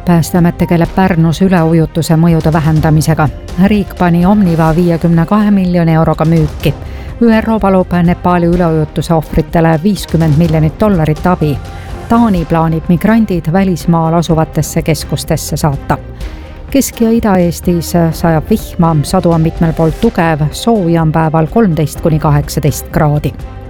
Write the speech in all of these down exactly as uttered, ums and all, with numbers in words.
Päästeamet tegeleb Pärnus üleujutuse mõjude vähendamisega. Riik pani Omniva viiekümne kahe miljoni euroga müüki. Ü R O palub Nepaali üleujutuse ohvritele viiskümmend miljonit dollarit abi. Taani plaanib migrandid välismaal asuvatesse keskustesse saata. Kesk- ja Ida-Eestis sajab vihma, sadu on mitmel poolt tugev, sooja on päeval kolmteist kuni kaheksateist kraadi.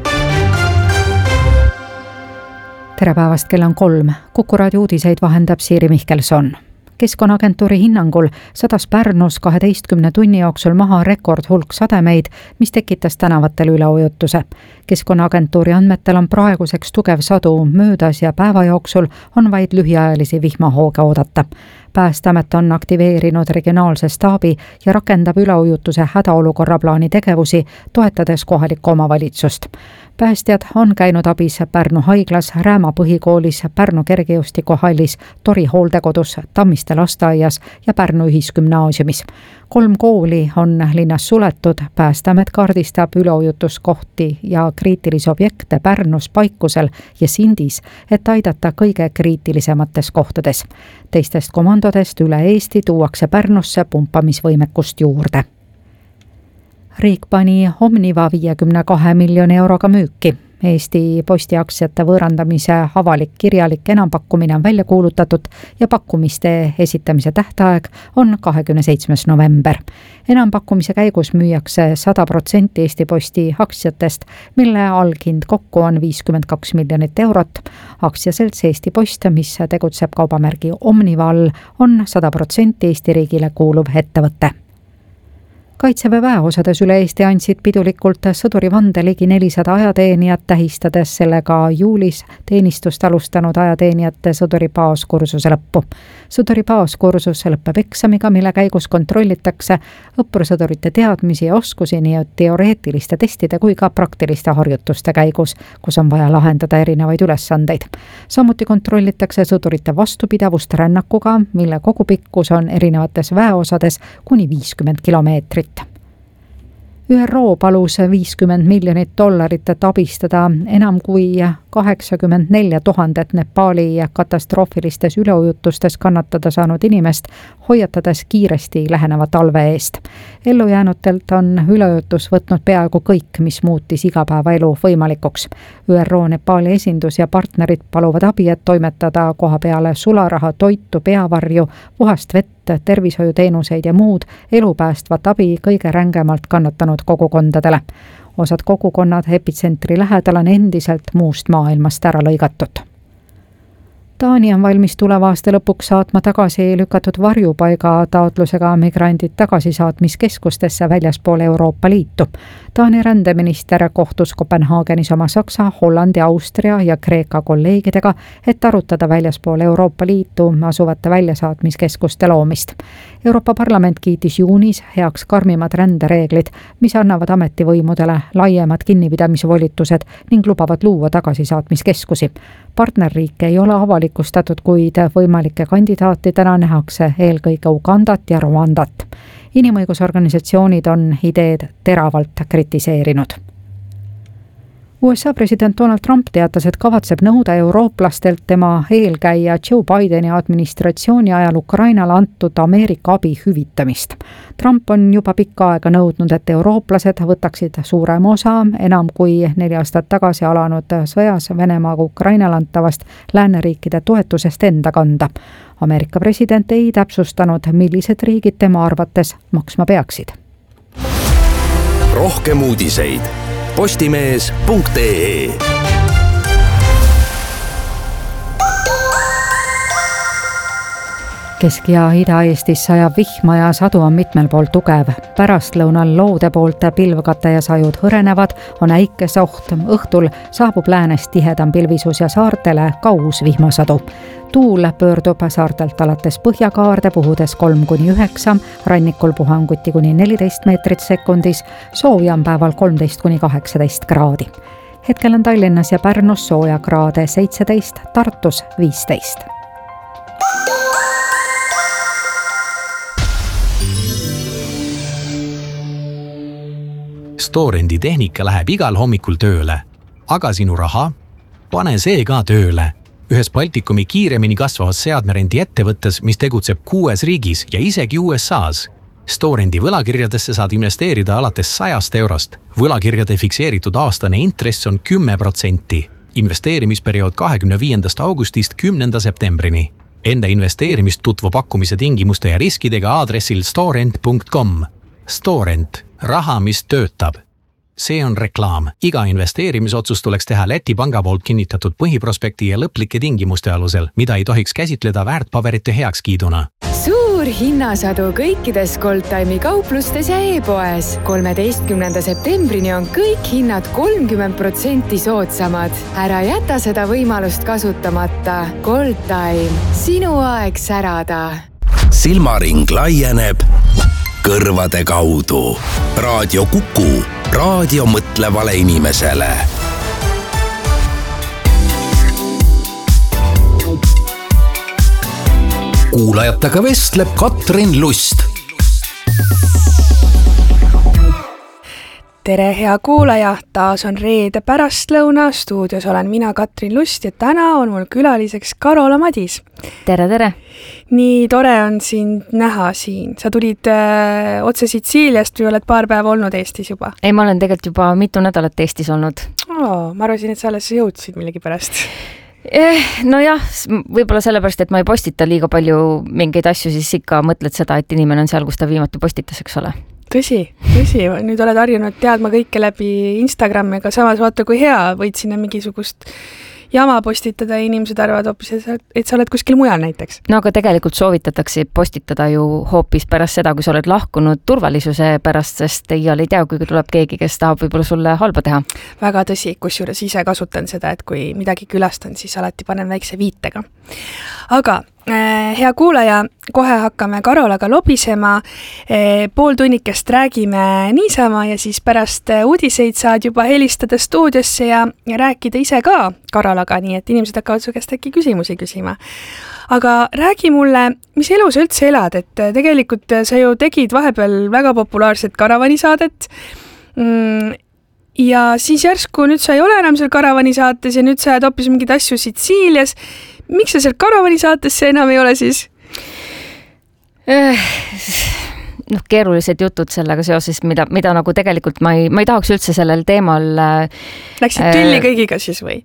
Tere päevast, kell on kolm. Kuku raadio uudiseid vahendab Siiri Mihkelson. Keskkonnaagentuuri hinnangul sadas Pärnus kaheteistkümne tunni jooksul maha rekordhulk sademeid, mis tekitas tänavatel üleujutuse. Keskkonnaagentuuri andmetel on praeguseks tugev sadu möödas ja päeva jooksul on vaid lühiajalisi vihmahooge oodata. Päästeamet on aktiveerinud regionaalse staabi ja rakendab üleujutuse hädaolukorra plaani tegevusi, toetades kohalikku omavalitsust. Päästjad on käinud abis Pärnu haiglas, Rääma põhikoolis, Pärnu kergejõustikuhallis, Tori hooldekodus, Tammiste lasteaias ja Pärnu ühisgümnaasiumis. Kolm kooli on linnas suletud, Päästeamet kaardistab üleujutuskohti ja kriitilisi objekte Pärnus, Paikusel ja Sindis, et aidata kõige kriitilisemates kohtades. Teistest komandodest üle Eesti tuuakse Pärnusse pumpamisvõimekust juurde. Riik pani Omniva viiekümne kahe miljoni euroga müüki. Eesti Posti aktsiate võõrandamise avalik kirjalik enampakkumine on välja kuulutatud ja pakkumiste esitamise tähtaeg on kahekümne seitsmes november. Enampakkumise käigus müüakse sada protsenti Eesti Posti aktsiatest, mille alghind kokku on viiskümmend kaks miljonit eurot. Aktsiaselts Eesti Post, mis tegutseb kaubamärgi Omniva all, on sada protsenti Eesti riigile kuuluv ettevõte. Kaitseväe väeosades üle Eesti andsid pidulikult sõduri vande ligi nelisada ajateenijat, tähistades sellega juulis teenistust alustanud ajateenijate sõduri baaskursuse lõppu. Sõduri baaskursus lõpeb eksamiga, mille käigus kontrollitakse õppurasõdurite teadmisi ja oskusi nii teoreetiliste testide kui ka praktiliste harjutuste käigus, kus on vaja lahendada erinevaid ülesandeid. Samuti kontrollitakse sõdurite vastupidavust rännakuga, mille kogupikkus on erinevates väeosades kuni viiskümmend kilomeetrit. Ü R O palus viiskümmend miljonit dollarit, et abistada enam kui kaheksakümmend neli tuhandet Nepaali katastroofilistes üleujutustes kannatada saanud inimest, hoiatades kiiresti läheneva talve eest. Ellujäänutelt on üleujutus võtnud peaaegu kõik, mis muutis igapäevaelu võimalikuks. Ü R O Nepaali esindus ja partnerid paluvad abi, et toimetada koha peale sularaha, toitu, peavarju, puhast vett, tervishoiuteenuseid ja muud elupäästvat abi kõige rängemalt kannatanud kogukondadele. Osad kogukonnad epitsentri lähedal on endiselt muust maailmast ära lõigatud. Taani on valmis tuleva aasta lõpuks saatma tagasi lükatud varjupaiga taotlusega migrandid tagasisaatmiskeskustesse väljaspool Euroopa Liitu. Taani rändeminister kohtus Kopenhaagenis oma Saksa, Hollandi, Austria ja Kreeka kolleegidega, et arutada väljaspool Euroopa Liitu asuvate väljasaatmiskeskuste loomist. Euroopa Parlament kiitis juunis heaks karmimad rändereeglid, mis annavad ametivõimudele laiemad kinnipidamisvolitused ning lubavad luua tagasisaatmiskeskusi. Partnerriike ei ole avalikustatud, kuid võimalike kandidaatidena nähakse eelkõige Ugandat ja Rwandat. Inimõigusorganisatsioonid on ideed teravalt kritiseerinud. U S A president Donald Trump teatas, et kavatseb nõuda eurooplastelt tema eelkäija Joe Bideni administratsiooni ajal Ukrainale antud Ameerika abi hüvitamist. Trump on juba pikka aega nõudnud, et eurooplased võtaksid suurem osa enam kui neli aastat tagasi alanud sõjas Venemaaga Ukrainale antavast lääneriikide toetusest enda kanda. Ameerika president ei täpsustanud, millised riigid tema arvates maksma peaksid. Rohkem uudiseid postimees punkt ee. Kesk- ja Ida-Eestis sajab vihma ja sadu on mitmel pool tugev. Pärastlõunal loode poolt pilvkate ja sajud hõrenevad, on äikesoht. Õhtul saabub läänest tihedam pilvisus ja saartele ka uus vihmasadu. Tuul pöördub saartelt alates põhjakaarde, puhudes kolm kuni üheksa, rannikul puhanguti kuni neliteist meetrit sekundis, sooja on päeval kolmteist kuni kaheksateist kraadi. Hetkel on Tallinnas ja Pärnus sooja kraade seitseteist, Tartus viisteist. Storendi tehnika läheb igal hommikul tööle, aga sinu raha? Pane see ka tööle. ühes Baltikumi kiiremini kasvavas seadmerendi ettevõttes, mis tegutseb kuues riigis ja isegi U S A's. Storendi võlakirjadesse saad investeerida alates sajast eurost. Võlakirjade fikseeritud aastane intress on kümme protsenti. Investeerimisperiood kahekümne viiendast augustist kümnenda septembrini. Enda investeerimist tutvu pakkumise tingimuste ja riskidega aadressil storent punkt com. Storent. Raha, mis töötab. See on reklaam. Iga investeerimisotsus tuleks teha Läti panga poolt kinnitatud põhiprospekti ja lõplike tingimuste alusel, mida ei tohiks käsitleda väärtpaberite heakskiiduna. Suur hinnasadu kõikides Goldtime'i kauplustes ja e-poes. kolmeteistkümnenda septembrini on kõik hinnad kolmkümmend protsenti soodsamad. Ära jäta seda võimalust kasutamata. Goldtime. Sinu aeg särada. Silmaring laieneb kõrvade kaudu. Raadio Kuku. Raadio mõtlevale inimesele. Kuulajatega vestleb Katrin Lust. Tere, hea kuulaja! Taas on reede pärastlõuna. Stuudios olen mina, Katrin Lust, ja täna on mul külaliseks Karola Madis. Tere, tere! Nii tore on sind näha siin. Sa tulid äh, otse Sitsiiliast või oled paar päeva olnud Eestis juba? Ei, ma olen tegelikult juba mitu nädalat Eestis olnud. Oh, ma arvasin, et sa alles jõudsid millegi pärast. Eh, no jah, võib-olla sellepärast, et ma ei postita liiga palju mingeid asju, siis ikka mõtled seda, et inimene on seal, kus ta viimati postitas, eks ole. Tõsi, tõsi. Nüüd oled harjunud teadma kõike läbi Instagrami, aga samas vaata, kui hea võid sinna mingisugust jama postitada ja inimesed arvavad hoopis, et sa oled kuskil mujal näiteks. No aga tegelikult soovitatakse postitada ju hoopis pärast seda, kui sa oled lahkunud turvalisuse pärast, sest iial ei tea, kui tuleb keegi, kes tahab võib-olla sulle halba teha. Väga tõsi, kusjuures ise kasutan seda, et kui midagi külastan, siis alati panen väikse viitega. Aga äh, hea kuulaja, kohe hakkame Karolaga lobisema. Äh, pool tunnikest räägime niisama ja siis pärast uudiseid saad juba helistada stuudiosse ja, ja rääkida ise ka Karolaga, nii et inimesed hakkavad su käest äkki küsimusi küsima. Aga räägi mulle, mis elu sa üldse elad, et tegelikult sa ju tegid vahepeal väga populaarset karavanisaadet mm, ja siis järsku nüüd sa ei ole enam seal karavanisaates ja nüüd sa jääd hoopis mingid asju Sitsiilias. Miks sa seal karavanisaates enam ei ole siis? No, keerulised jutud sellega seoses, mida, mida nagu tegelikult ma ei, ma ei tahaks üldse sellel teemal... Läksid äh, tülli kõigiga siis või?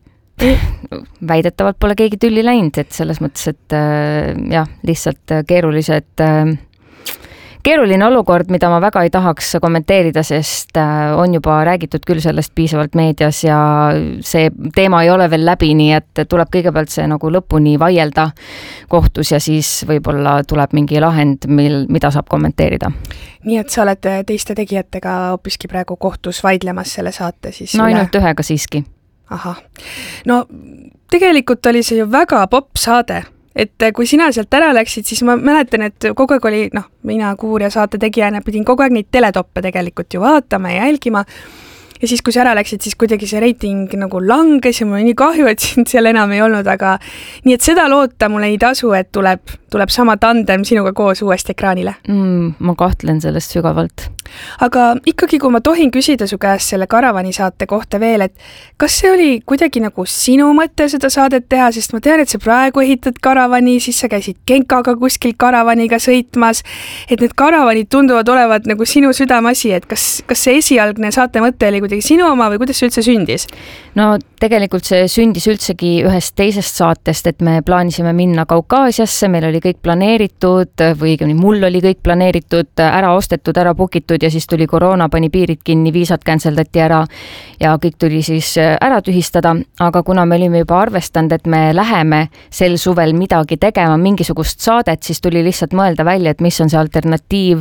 Väidetavalt pole keegi tülli läinud, et selles mõttes, et äh, jah, lihtsalt keerulised... Äh, keeruline olukord, mida ma väga ei tahaks kommenteerida, sest on juba räägitud küll sellest piisavalt meedias ja see teema ei ole veel läbi, nii et tuleb kõigepealt see nagu lõpuni vaielda kohtus ja siis võib-olla tuleb mingi lahend, mil, mida saab kommenteerida. Nii et sa oled teiste tegijatega hoopiski praegu kohtus vaidlemas selle saate siis? No ainult üle... ühega siiski. Aha. No tegelikult oli see ju väga popp saade. Et kui sina sealt ära läksid, siis ma mäletan, et kogu aeg oli, noh, mina Kuurja saate tegijana pidin kogu aeg neid teletoppe tegelikult ju vaatama ja jälgima. Ja siis, kui sa ära läksid, siis kuidagi see reiting nagu langes ja mul on nii kahju, et sind seal enam ei olnud, aga nii et seda loota mulle ei tasu, et tuleb, tuleb sama tandem sinuga koos uuesti ekraanile. Mm, ma kahtlen sellest sügavalt. Aga ikkagi, kui ma tohin küsida su käest selle karavanisaate kohta veel, et kas see oli kuidagi nagu sinu mõte seda saadet teha, sest ma tean, et sa praegu ehitad karavani, siis sa käisid Genkaga kuskil karavaniga sõitmas, et need karavanid tunduvad olevat nagu sinu südamasi, et kas, kas see esialgne saate mõte oli kuidagi sinu oma või kuidas see üldse sündis? No tegelikult see sündis üldsegi ühest teisest saatest, et me plaanisime minna Kaukaasiasse, meil oli kõik planeeritud või mul oli kõik planeeritud, ära ostetud, ära bukitud ja siis tuli koroona, pani piirid kinni, viisad canceldati ära ja kõik tuli siis ära tühistada, aga kuna me olime juba arvestanud, et me läheme sel suvel midagi tegema, mingisugust saadet, siis tuli lihtsalt mõelda välja, et mis on see alternatiiv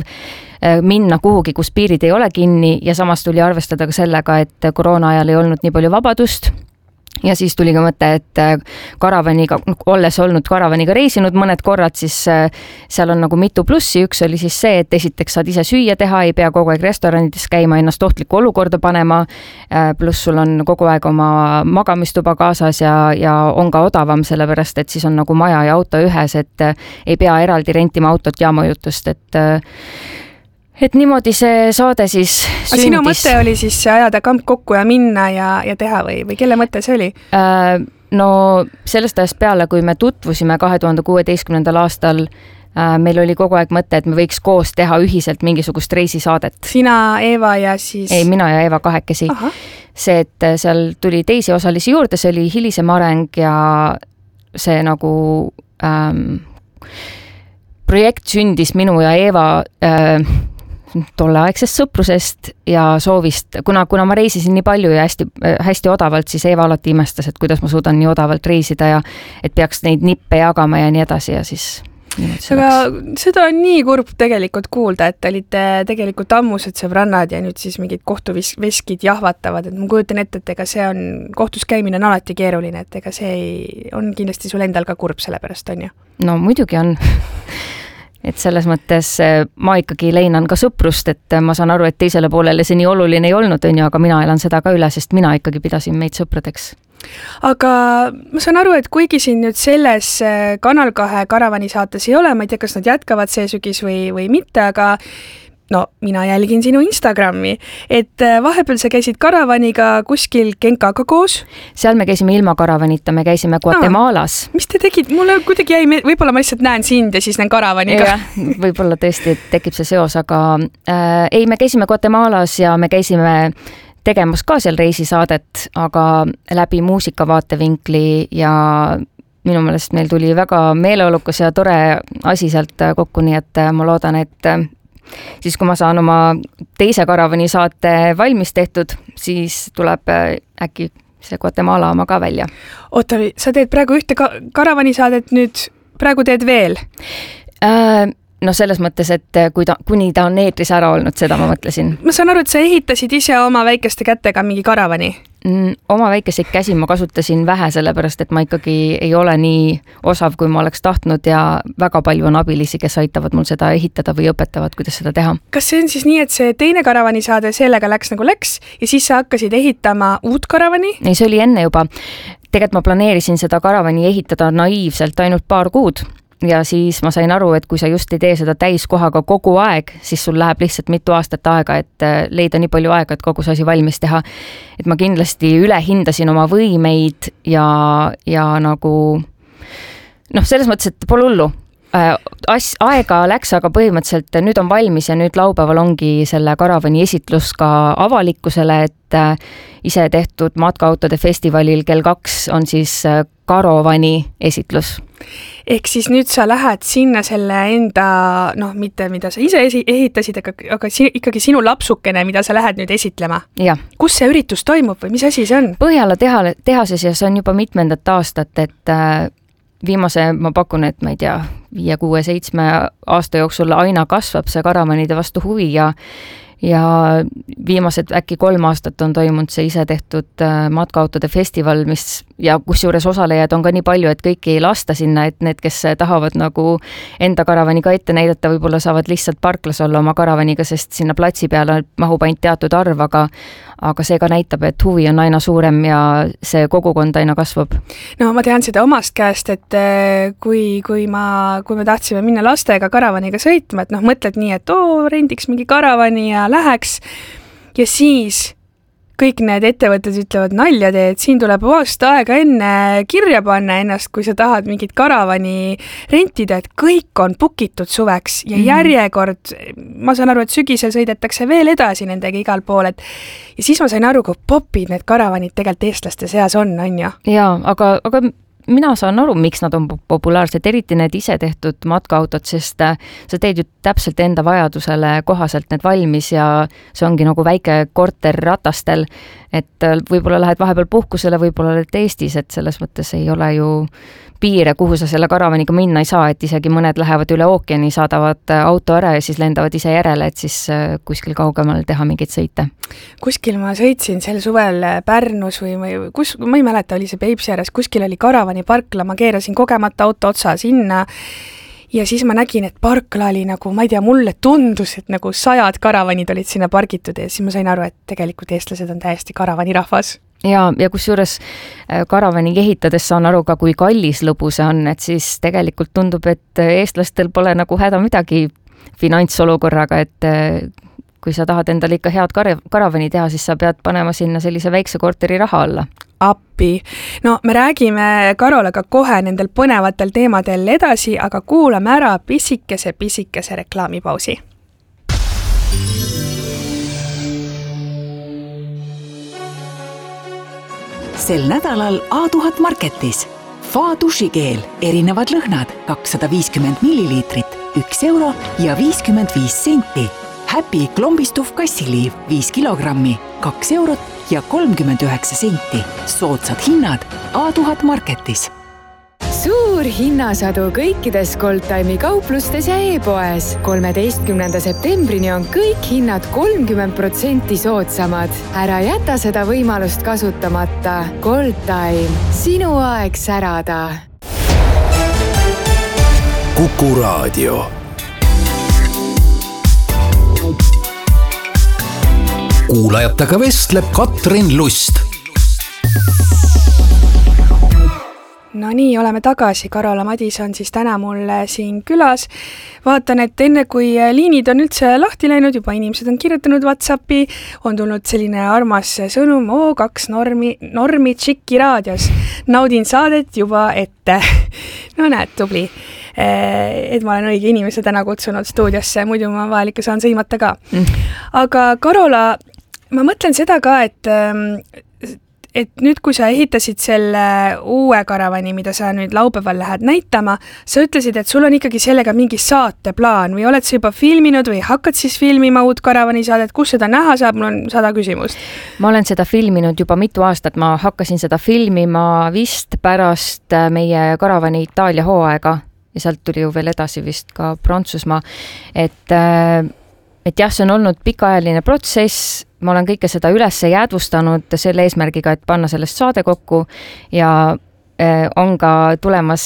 minna kuhugi, kus piirid ei ole kinni ja samas tuli arvestada ka sellega, et koroona ajal ei olnud nii palju vabadust. Ja siis tuli ka mõte, et karavaniga, olles olnud karavaniga reisinud mõned korrad, siis seal on nagu mitu plussi. Üks oli siis see, et esiteks saad ise süüa teha, ei pea kogu aeg restoranides käima, ennast ohtlikku olukorda panema, pluss sul on kogu aeg oma magamistuba kaasas ja, ja on ka odavam, sellepärast, et siis on nagu maja ja auto ühes, et ei pea eraldi rentima autot ja majutust, et Et niimoodi see saade siis sündis. Sinu mõte oli siis ajada kamp kokku ja minna ja, ja teha või, või kelle mõte see oli? Äh, no sellest ajast peale, kui me tutvusime kahe tuhande kuueteistkümnendal aastal, meil oli kogu aeg mõte, et me võiks koos teha ühiselt mingisugust reisisaadet. Sina, Eeva ja siis... Ei, mina ja Eeva kahekesi. Aha. See, et seal tuli teisi osalisi juurde, see oli hilisem areng ja see nagu ähm, projekt sündis minu ja Eeva äh, tolleaegsest sõprusest ja soovist, kuna, kuna ma reisisin nii palju ja hästi, hästi odavalt, siis Eeva alati imestas, et kuidas ma suudan nii odavalt reisida ja et peaks neid nippe jagama ja nii edasi ja siis... Aga seda on nii kurb tegelikult kuulda, et olite tegelikult ammused sõbrannad ja nüüd siis mingid kohtuveskid jahvatavad, et ma kujutan ette, et ega see on, kohtus käimine on alati keeruline, et ega see ei, on kindlasti sul endal ka kurb selle pärast, on ju? No muidugi on. Et selles mõttes ma ikkagi leinan ka sõprust, et ma saan aru, et teisele poolele see nii oluline ei olnud, on ju, aga mina elan seda ka üle, sest mina ikkagi pidasin meid sõpradeks. Aga ma saan aru, et kuigi siin nüüd selles Kanal kahe karavani saates ei ole, ma ei tea, kas nad jätkavad see sügis või, või mitte, aga no mina jälgin sinu Instagrami, et vahepeal sa käisid karavaniga kuskil Genkaga koos? Seal me käisime ilma karavanita, me käisime Guatemalas. No, mis te tegid? Mulle kuidagi jäi, võib-olla ma lihtsalt näen sind ja siis näen karavaniga. Ja, võib-olla tõesti tekib see seos, aga äh, ei, me käisime Guatemalas ja me käisime tegemas ka seal reisisaadet, aga läbi muusikavaatevinkli ja minu meelest meil tuli väga meeleolukas ja tore asi sealt kokku, nii et ma loodan, et siis kui ma saan oma teise karavani saate valmis tehtud, siis tuleb äkki see Guatemala oma ka välja. Oota, sa teed praegu ühte ka- karavani saadet nüüd, praegu teed veel? Äh, No selles mõttes, et kui ta, kuni ta on eetris ära olnud, seda ma mõtlesin. Ma saan aru, et sa ehitasid ise oma väikeste kätega mingi karavani? Mm, oma väikeseid käsi ma kasutasin vähe, sellepärast, et ma ikkagi ei ole nii osav, kui ma oleks tahtnud ja väga palju on abilisi, kes aitavad mul seda ehitada või õpetavad, kuidas seda teha. Kas see on siis nii, et see teine karavani saade sellega läks nagu läks ja siis sa hakkasid ehitama uut karavani? Ei, see oli enne juba. Tegelikult ma planeerisin seda karavani ehitada naiivselt ainult paar kuud. Ja siis ma sain aru, et kui sa just ei tee seda täiskohaga kogu aeg, siis sul läheb lihtsalt mitu aastat aega, et leida nii palju aega, et kogu see asi valmis teha. Et ma kindlasti üle hindasin oma võimeid ja, ja nagu noh, selles mõttes, et pole hullu. As, aega läks, aga põhimõtteliselt nüüd on valmis ja nüüd laupäeval ongi selle karavani esitlus ka avalikkusele, et ise tehtud matkaautode festivalil kell kaks on siis karavani esitlus. Ehk siis nüüd sa lähed sinna selle enda, noh, mitte mida sa ise ehitasid, aga, aga si- ikkagi sinu lapsukene, mida sa lähed nüüd esitlema. Ja. Kus see üritus toimub või mis asi see on? Põhjala teha, tehases ja see on juba mitmendat aastat, et äh, viimase ma pakun, et ma ei tea, viie, kuue, seitsme aasta jooksul aina kasvab see karavanide vastu huvi ja ja viimased äkki kolm aastat on toimunud see ise tehtud matkaautode festival, mis ja kusjuures osalejad on ka nii palju, et kõiki ei lasta sinna, et need, kes tahavad nagu enda karavani ka ette näidata, võib-olla saavad lihtsalt parklas olla oma karavaniga, sest sinna platsi peale mahub ainult teatud arv, aga, aga see ka näitab, et huvi on aina suurem ja see kogukond aina kasvab. No ma tean seda omast käest, et kui, kui, ma, kui me tahtsime minna lastega karavaniga sõitma, et noh, mõtled nii, et oo, rendiks mingi karavani ja läheks ja siis kõik need ettevõtted ütlevad nalja tee, et siin tuleb aasta aega enne kirja panna ennast, kui sa tahad mingit karavani rentida, et kõik on bukitud suveks ja mm-hmm. järjekord, ma saan aru, et sügisel sõidetakse veel edasi nendega igal pool, et ja siis ma sain aru, kui popid need karavanid tegelikult eestlaste seas on, on ju? Jaa, aga, aga mina saan aru, miks nad on populaarsed, eriti need ise tehtud matkaautod, sest sa teed ju täpselt enda vajadusele kohaselt need valmis ja see ongi nagu väike korter ratastel, et võib-olla lähed vahepeal puhkusele, võib-olla oled Eestis, et selles mõttes ei ole ju piire, kuhu sa selle karavaniga minna ei saa, et isegi mõned lähevad üle ookeani, saadavad auto ära ja siis lendavad ise järele, et siis kuskil kaugemal teha mingeid sõite. Kuskil ma sõitsin sel suvel Pärnus või ma, kus, ma ei mäleta, oli see Peipsi ääres, kuskil oli karavani parkla, ma keerasin kogemata auto otsa sinna ja siis ma nägin, et parkla oli nagu, ma ei tea, mulle tundus, et nagu sajad karavanid olid sinna pargitud ja siis ma sain aru, et tegelikult eestlased on täiesti karavanirahvas. Ja, ja kusjuures karavani ehitades saan aru ka, kui kallis lõbu see on, et siis tegelikult tundub, et eestlastel pole nagu häda midagi finantsolukorraga, et kui sa tahad endale ikka head karavani teha, siis sa pead panema sinna sellise väikse korteri raha alla. appi. No me räägime Karolaga kohe nendel põnevatel teemadel edasi, aga kuulame ära pisikese pisikese reklaamipausi. Sel nädalal A tuhat Marketis. Fa dušikeel, erinevad lõhnad, kakssada viiskümmend milliliitrit, üks euro ja viiskümmend viis senti. Happy klombistuv kassiliiv, viis kilogrammi, kaks eurot ja kolmkümmend üheksa senti. Soodsad hinnad A tuhat Marketis. Suur hinnasadu kõikides Goldtime'i kauplustes ja e-poes. kolmeteistkümnenda septembrini on kõik hinnad kolmkümmend protsenti soodsamad. Ära jäta seda võimalust kasutamata. Goldtime, sinu aeg särada. Kuku Raadio. Kuulajatega vestleb Katrin Lust. No nii, oleme tagasi. Karola Madison siis täna mul siin külas. Vaatan, et enne kui liinid on üldse lahti läinud, juba inimesed on kirjutanud WhatsAppi, on tulnud selline armas sõnum, oo, kaks normi, normi Tšiki raadios. Naudin saadet juba ette. No näed, tubli. Et ma olen õige inimese täna kutsunud stuudiosse, muidu ma vahel ikka saan sõimata ka. Aga Karola, ma mõtlen seda ka, et et nüüd, kui sa ehitasid selle uue karavani, mida sa nüüd laupäeval lähed näitama, sa ütlesid, et sul on ikkagi sellega mingi saateplaan või oled sa juba filminud või hakkad siis filmima uut karavani saadet, kus seda näha saab, mul on sada küsimust. Ma olen seda filminud juba mitu aastat, ma hakkasin seda filmima vist pärast meie karavani Itaalia hooaega ja sealt tuli ju veel edasi vist ka Prantsusmaa, et et jah, see on olnud pikaajaline protsess, ma olen kõike seda üles jäädvustanud selle eesmärgiga, et panna sellest saade kokku ja on ka tulemas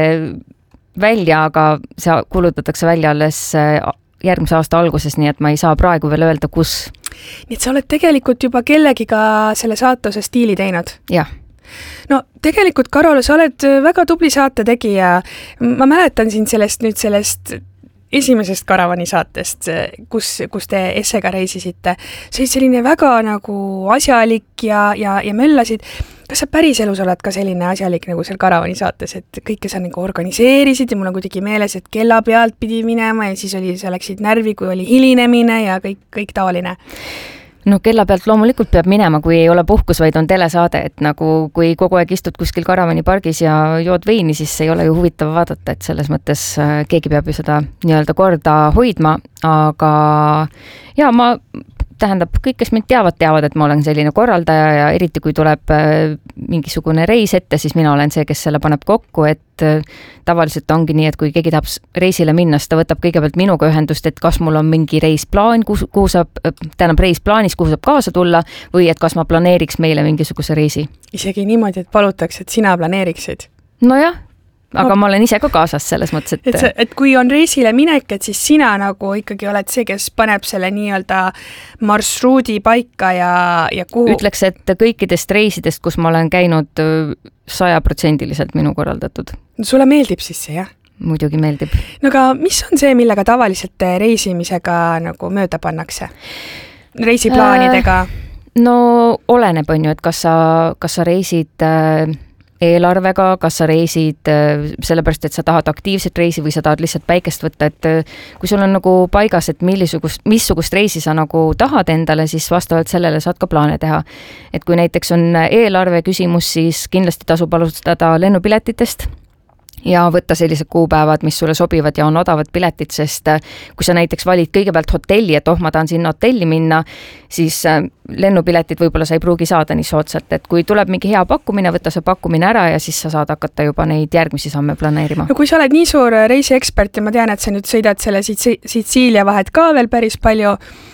välja, aga see kuulutatakse välja alles järgmise aasta alguses, nii et ma ei saa praegu veel öelda, kus. Nii et sa oled tegelikult juba kellegiga selle saatuse stiili teinud? Jah. No tegelikult, Karola, sa oled väga tubli saate tegija. Ma mäletan sind sellest nüüd sellest esimesest karavani saatest, kus, kus te essega reisisite. See oli selline väga nagu asjalik ja, ja, ja möllasid. Kas sa päris elus oled ka selline asjalik nagu seal karavani saates, et kõike sa nagu organiseerisid ja mul on kuidagi meeles, et kella pealt pidi minema ja siis oli, sa läksid närvi, kui oli hilinemine ja kõik, kõik tavaline? No kella pealt loomulikult peab minema, kui ei ole puhkus, vaid on telesaade, et nagu kui kogu aeg istud kuskil karavani pargis ja jood veini, siis ei ole ju huvitav vaadata, et selles mõttes keegi peab ju seda nii-öelda korda hoidma, aga ja ma tähendab, kõik, kes mind teavad, teavad, et ma olen selline korraldaja ja eriti kui tuleb mingisugune reis ette, siis mina olen see, kes selle paneb kokku, et tavaliselt ongi nii, et kui keegi tahab reisile minna, siis ta võtab kõigepealt minuga ühendust, et kas mul on mingi reisplaan, kuhu saab, tähendab reisplaanis, kuhu saab kaasa tulla või et kas ma planeeriks meile mingisuguse reisi. Isegi niimoodi, et palutaks, et sina planeeriksid? Nojah, aga ma olen ise ka kaasas selles mõttes, et... Et, see, et kui on reisile minek, et siis sina nagu ikkagi oled see, kes paneb selle nii-öelda marsruudi paika ja, ja kuhu... Ütleks, et kõikidest reisidest, kus ma olen käinud sajaprotsendiliselt minu korraldatud. No, sulle meeldib siis see, jah? Muidugi meeldib. No aga mis on see, millega tavaliselt reisimisega nagu mööda pannakse? Reisiplaanidega? Äh, no oleneb on ju, et kas sa, kas sa reisid... Äh, eelarvega, kas sa reisid sellepärast, et sa tahad aktiivset reisi või sa tahad lihtsalt päikest võtta, et kui sul on nagu paigas, et millisugust, missugust reisi sa nagu tahad endale, siis vastavalt sellele saad ka plaane teha. Et kui näiteks on eelarve küsimus, siis kindlasti tasub alustada lennupiletitest ja võtta sellised kuupäevad, mis sulle sobivad ja on odavad piletid, sest kui sa näiteks valid kõigepealt hotelli, et oh, ma tahan sinna hotelli minna, siis lennupiletid võib-olla sa ei pruugi saada nii soodsalt, et kui tuleb mingi hea pakkumine, võtta see pakkumine ära ja siis sa saad hakata juba neid järgmisi samme planeerima. No kui sa oled nii suur reisiekspert ja ma tean, et sa nüüd sõidad selle Sitsiilia vahet ka veel päris palju,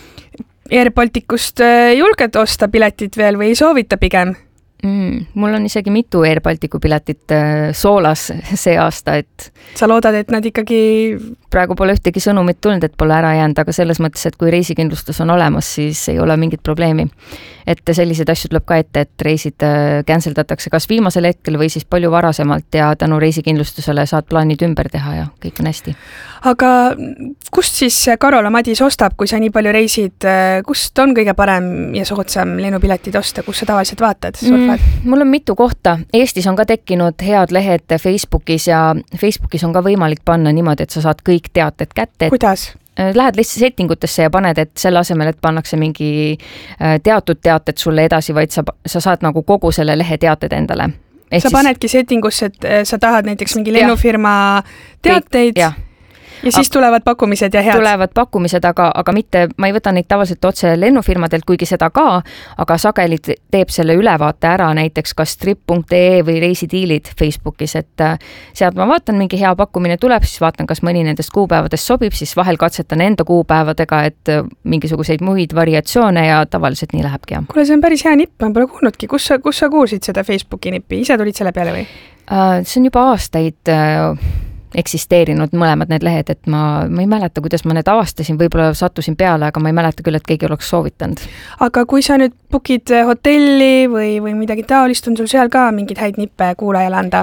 Air Balticust julged osta piletid veel või ei soovita pigem? Mm, mul on isegi mitu Air Balticu piletit soolas see aasta, et... Sa loodad, et nad ikkagi... Praegu pole ühtegi sõnumit tulnud, et pole ära jäänud, aga selles mõttes, et kui reisikindlustus on olemas, siis ei ole mingit probleemi. Et sellised asju tuleb ka ette, et reisid canceldatakse kas viimasel hetkel või siis palju varasemalt ja tänu reisikindlustusele saad plaanid ümber teha ja kõik on hästi. Aga kust siis Karola Madis ostab, kui sa nii palju reisid, kust on kõige parem ja soodsam lennupiletid osta, kus sa tavaliselt vaatad? Mm, teevad? mul on mitu kohta. Eestis on ka tekkinud head lehed Facebookis ja Facebookis on ka võimalik panna niimoodi, et sa saad kõik teated kätte. Kuidas? Lähed lihtsalt settingutesse ja paned, et selle asemel, et pannakse mingi teatud teated sulle edasi, vaid sa, sa saad nagu kogu selle lehe teated endale. Ehk sa siis... panedki settingusse, et sa tahad näiteks mingi lennufirma teateid ja, ja siis tulevad pakkumised ja head. Tulevad pakkumised, aga, aga mitte, ma ei võta neid tavaliselt otse lennufirmadelt, kuigi seda ka, aga sageli teeb selle ülevaate ära näiteks kas trip punkt ee või reisidiilid Facebookis, et sealt ma vaatan, mingi hea pakkumine tuleb, siis vaatan, kas mõni nendest kuupäevadest sobib, siis vahel katsetan enda kuupäevadega, et mingisuguseid muid variatsioone ja tavaliselt nii lähebki. Kuule, see on päris hea nipp, ma pole kuulnudki. Kus sa, kus sa kuulsid seda Facebooki nippi? Ise tulid selle peale või? See on juba aastaid eksisteerinud mõlemad need lehed, et ma, ma ei mäleta, kuidas ma need avastasin, võib-olla sattusin peale, aga ma ei mäleta küll, et keegi oleks soovitanud. Aga kui sa nüüd bookid hotelli või, või midagi taolist, on sul seal ka mingid häid nippe kuulajale anda?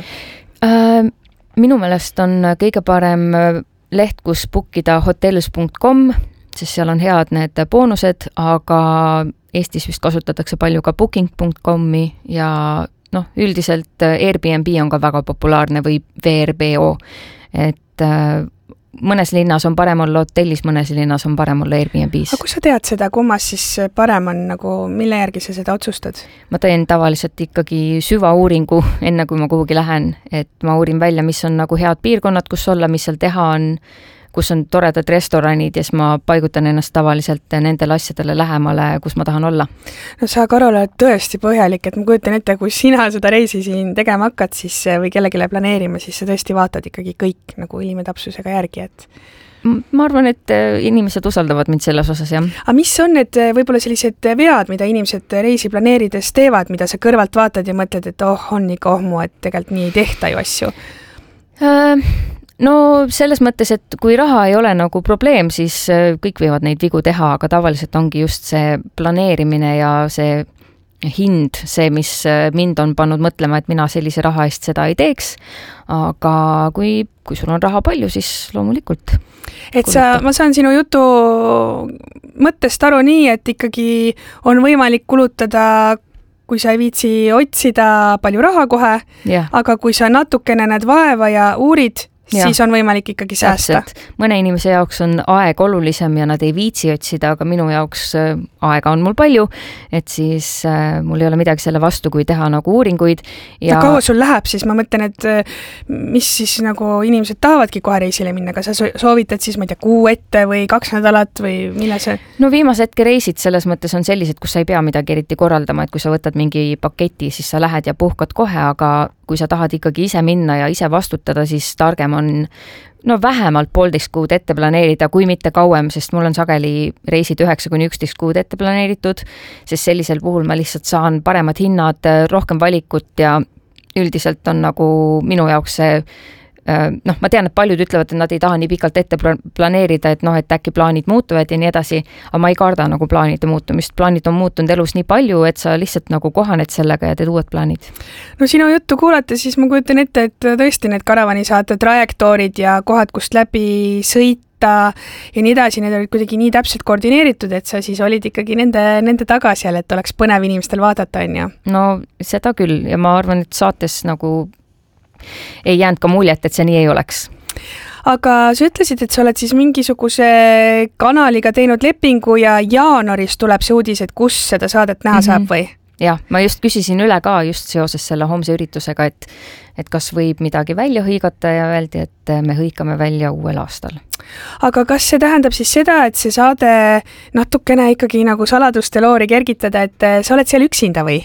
Äh, minu meelest on kõige parem leht, kus bookida hotels punkt com, sest seal on head need boonused, aga Eestis vist kasutatakse palju ka booking punkt comi ja noh, üldiselt Airbnb on ka väga populaarne või V R B O, et äh, mõnes linnas on parem olla hotellis, mõnes linnas on parem olla Airbnbis. Aga kui sa tead seda, kummas siis parem on, nagu mille järgi sa seda otsustad? Ma teen tavaliselt ikkagi süva uuringu, enne kui ma kuhugi lähen, et ma uurin välja, mis on nagu head piirkonnad, kus olla, mis seal teha on, kus on toredad restoranid ja siis ma paigutan ennast tavaliselt nendele asjadele lähemale, kus ma tahan olla. No sa, Karol, oled tõesti põhjalik, et ma kujutan ette, kui sina seda reisi siin tegema hakkad siis, või kellegile planeerima, siis sa tõesti vaatad ikkagi kõik nagu ilmetapsusega järgi, et ma arvan, et inimesed usaldavad mind selles osas, jah. Aga mis on need võib-olla sellised vead, mida inimesed reisi planeerides teevad, mida sa kõrvalt vaatad ja mõtled, et oh, on ikka ohmu, et tegelikult nii ei tehta ju asju? Äh... No selles mõttes, et kui raha ei ole nagu probleem, siis kõik võivad neid vigu teha, aga tavaliselt ongi just see planeerimine ja see hind, see, mis mind on pannud mõtlema, et mina sellise raha eest seda ei teeks, aga kui, kui sul on raha palju, siis loomulikult. Et sa, ma saan sinu jutu mõttest aru nii, et ikkagi on võimalik kulutada, kui sa ei viitsi otsida palju raha kohe, yeah. Aga kui sa natukene näed vaeva ja uurid, ja. Siis on võimalik ikkagi säästa. Mõne inimese jaoks on aeg olulisem ja nad ei viitsi otsida, aga minu jaoks aega on mul palju, et siis äh, mul ei ole midagi selle vastu, kui teha nagu uuringuid. Ja, ja kaua sul läheb siis? Ma mõtlen, et mis siis nagu inimesed tahavadki kohe reisile minna, kas sa soovitad siis, ma ei tea, kuu ette või kaks nädalat või mille see? No viimase hetke reisid selles mõttes on sellised, kus sa ei pea midagi eriti korraldama, et kui sa võtad mingi paketi, siis sa lähed ja puhkad kohe, aga kui sa tahad ikkagi ise minna ja ise vastutada, siis targem on no vähemalt poolteist kuud ette planeerida, kui mitte kauem, sest mul on sageli reisid üheksa kuni üksteist kuud ette planeeritud, sest sellisel puhul ma lihtsalt saan paremad hinnad, rohkem valikut ja üldiselt on nagu minu jaoks see noh, ma tean, et paljud ütlevad, et nad ei taha nii pikalt ette planeerida, et noh, et äkki plaanid muutuvad ja nii edasi, aga ma ei karda nagu plaanide muutumist. Plaanid on muutunud elus nii palju, et sa lihtsalt nagu kohaned sellega ja teed uued plaanid. No sinu juttu kuulata, siis ma kujutan ette, et tõesti need karavanisaate trajektoorid ja kohad, kust läbi sõita ja nii edasi, need olid kuidagi nii täpselt koordineeritud, et sa siis olid ikkagi nende, nende taga seal, et oleks põnev inimestel vaadata, on ju? No seda küll ja ma arvan, et saates nagu ei jäänud ka muljet, et see nii ei oleks. Aga sa ütlesid, et sa oled siis mingisuguse kanaliga teinud lepingu ja jaanuaris tuleb see uudis, et kus seda saadet näha mm-hmm. saab või? Jah, ma just küsisin üle ka just seoses selle homse üritusega, et, et kas võib midagi välja hõigata ja öeldi, et me hõikame välja uuel aastal. Aga kas see tähendab siis seda, et see saade natukene ikkagi nagu saladuste loori kergitada, et sa oled seal üksinda või?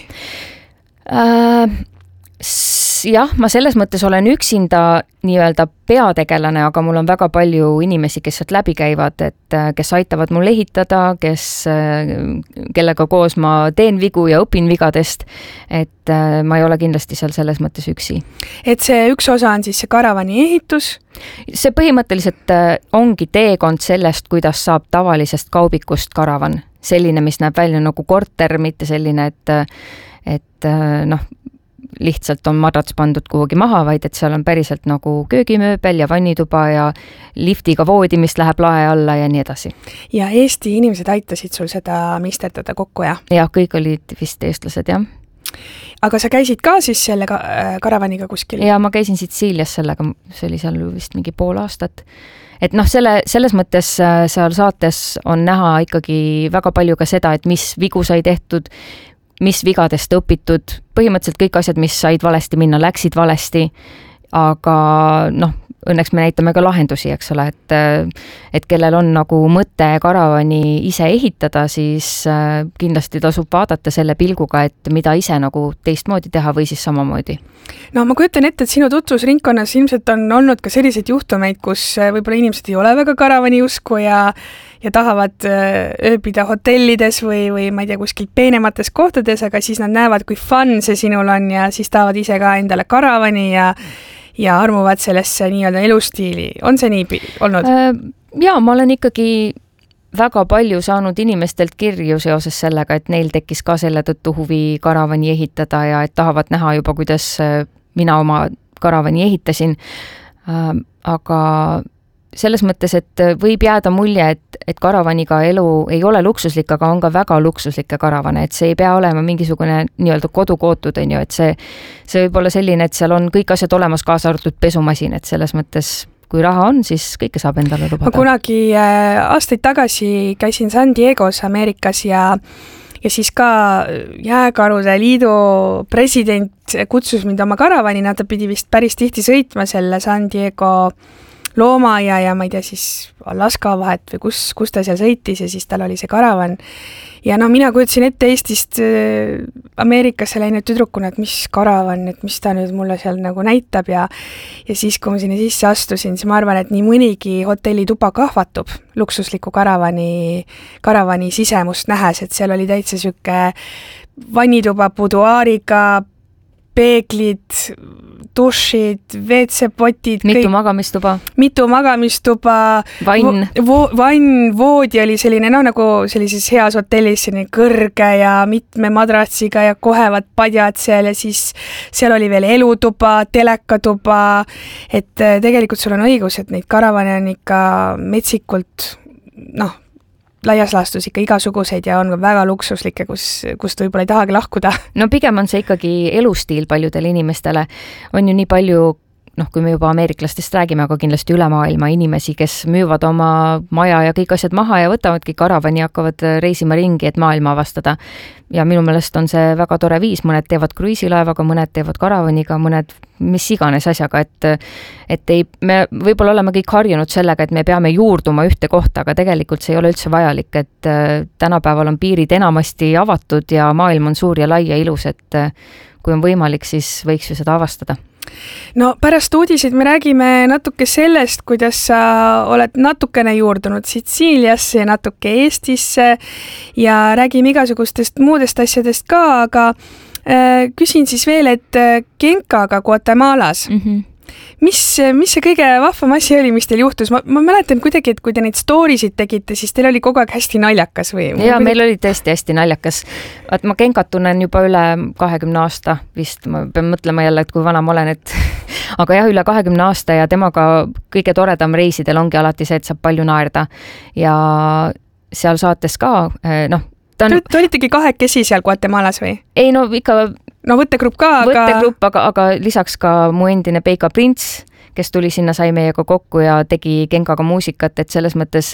Äh... Jah, ma selles mõttes olen üksinda nii-öelda peategelane, aga mul on väga palju inimesi, kes sealt läbi käivad, et kes aitavad mul ehitada, kes, kellega koos ma teen vigu ja õpin vigadest, et ma ei ole kindlasti seal selles mõttes üksi. Et see üks osa on siis see karavani ehitus? See põhimõtteliselt ongi teekond sellest, kuidas saab tavalisest kaubikust karavan. Selline, mis näeb välja nagu korter, mitte selline, et, et noh, lihtsalt on madrats pandud kuhugi maha, vaid et seal on päriselt nagu köögimööbel ja vannituba ja liftiga voodi, mis läheb lae alla ja nii edasi. Ja Eesti inimesed aitasid sul seda misterdada kokku, jah? Jah, kõik olid vist eestlased, jah. aga sa käisid ka siis selle karavaniga kuskil? Ja ma käisin Sitsiilias sellega, see oli seal vist mingi pool aastat. Et noh, selle, selles mõttes seal saates on näha ikkagi väga palju ka seda, et mis vigu sai tehtud, mis vigadest õpitud, põhimõtteliselt kõik asjad, mis said valesti minna, läksid valesti, aga noh, õnneks me näitame ka lahendusi, eks ole, et, et kellel on nagu mõte karavani ise ehitada, siis kindlasti tasub vaadata selle pilguga, et mida ise nagu teistmoodi teha või siis samamoodi. No ma kujutan ette, et sinu tutvusringkonnas ilmselt on olnud ka selliseid juhtumeid, kus võib-olla inimesed ei ole väga karavani usku ja, ja tahavad ööbida hotellides või, või ma ei tea, kuskil peenemates kohtades, aga siis nad näevad, kui fun see sinul on ja siis tahavad ise ka endale karavani ja ja armuvad sellesse nii-öelda elustiili. On see nii olnud? Jaa, ma olen ikkagi väga palju saanud inimestelt kirju seoses sellega, et neil tekkis ka selle tõttu huvi karavani ehitada ja et tahavad näha juba, kuidas mina oma karavani ehitasin. Aga selles mõttes, et võib jääda mulje, et, et karavaniga elu ei ole luksuslik, aga on ka väga luksuslikke karavane, et see ei pea olema mingisugune nii-öelda kodukootud, on ju, et see, see võib olla selline, et seal on kõik asjad olemas, kaasa arvatud pesumasin, et selles mõttes, kui raha on, siis kõike saab endale lubada. Ma kunagi aastaid tagasi käisin San Diegos Ameerikas ja ja siis ka Jääkarude liidu president kutsus mind oma karavani, nad pidi vist päris tihti sõitma selle San Diego looma ja, ja ma ei tea siis Alaska vahet või kus, kus ta seal sõitis ja siis tal oli see karavan. Ja no mina kujutasin ette Eestist Ameerikasse läinud tüdrukuna, et mis karavan, et mis ta nüüd mulle seal nagu näitab ja, ja siis, kui ma sinna sisse astusin, siis ma arvan, et nii mõnigi hotellituba kahvatub luksusliku karavani, karavani sisemust nähes, et seal oli täitsa süke vannituba buduaariga, peeglid, dušid, V C-potid. Mitu kõik, magamistuba. Mitu magamistuba. Vann. Vo, vann, voodi oli selline, no nagu sellises heas hotellis selline kõrge ja mitme madratsiga ja kohevad padjad seal ja siis seal oli veel elutuba, telekatuba, et tegelikult sul on õigus, et neid karavane on ikka metsikult, noh, laias laastus ikka igasuguseid ja on väga luksuslikke, kus, kust võib-olla ei tahagi lahkuda. No pigem on see ikkagi elustiil paljudele inimestele. On ju nii palju, noh, kui me juba ameeriklastest räägime, aga kindlasti üle maailma inimesi, kes müüvad oma maja ja kõik asjad maha ja võtavadki karavani ja hakkavad reisima ringi, et maailma avastada. Ja minu meelest on see väga tore viis, mõned teevad kruiisilaevaga, mõned teevad karavaniga, mõned mis iganes asjaga, et, et ei, me võib-olla oleme kõik harjunud sellega, et me peame juurduma ühte kohta, aga tegelikult see ei ole üldse vajalik, et tänapäeval on piirid enamasti avatud ja maailm on suur ja lai ja ilus, et kui on võimalik, siis võiks ju seda avastada. No pärast uudiseid me räägime natuke sellest, kuidas sa oled natukene juurdunud Sitsiiliasse ja natuke Eestisse ja räägime igasugustest muudest asjadest ka, aga äh, küsin siis veel, et Genkaga Guatemalas, mm-hmm. mis, mis see kõige vahvam asi oli, mis teil juhtus? Ma, ma mäletan kuidagi, et kui te neid storysid tegite, siis teil oli kogu aeg hästi naljakas või? Ja kuidagi... meil oli tõesti hästi naljakas. Vaat ma Genkat tunnen juba üle kahekümne aasta vist, ma pean mõtlema jälle, et kui vana ma olen, et aga jah, üle kahekümne aasta ja temaga kõige toredam reisidel ongi alati see, et saab palju naerda ja seal saates ka, noh, ta on... Te olitegi kahekesi seal Guatemalas või? Ei, no ikka... No võttegrupp ka, aga... Võttegrupp, aga, aga lisaks ka mu endine Peika Prints, kes tuli sinna, sai meiega kokku ja tegi Genkaga muusikat, et selles mõttes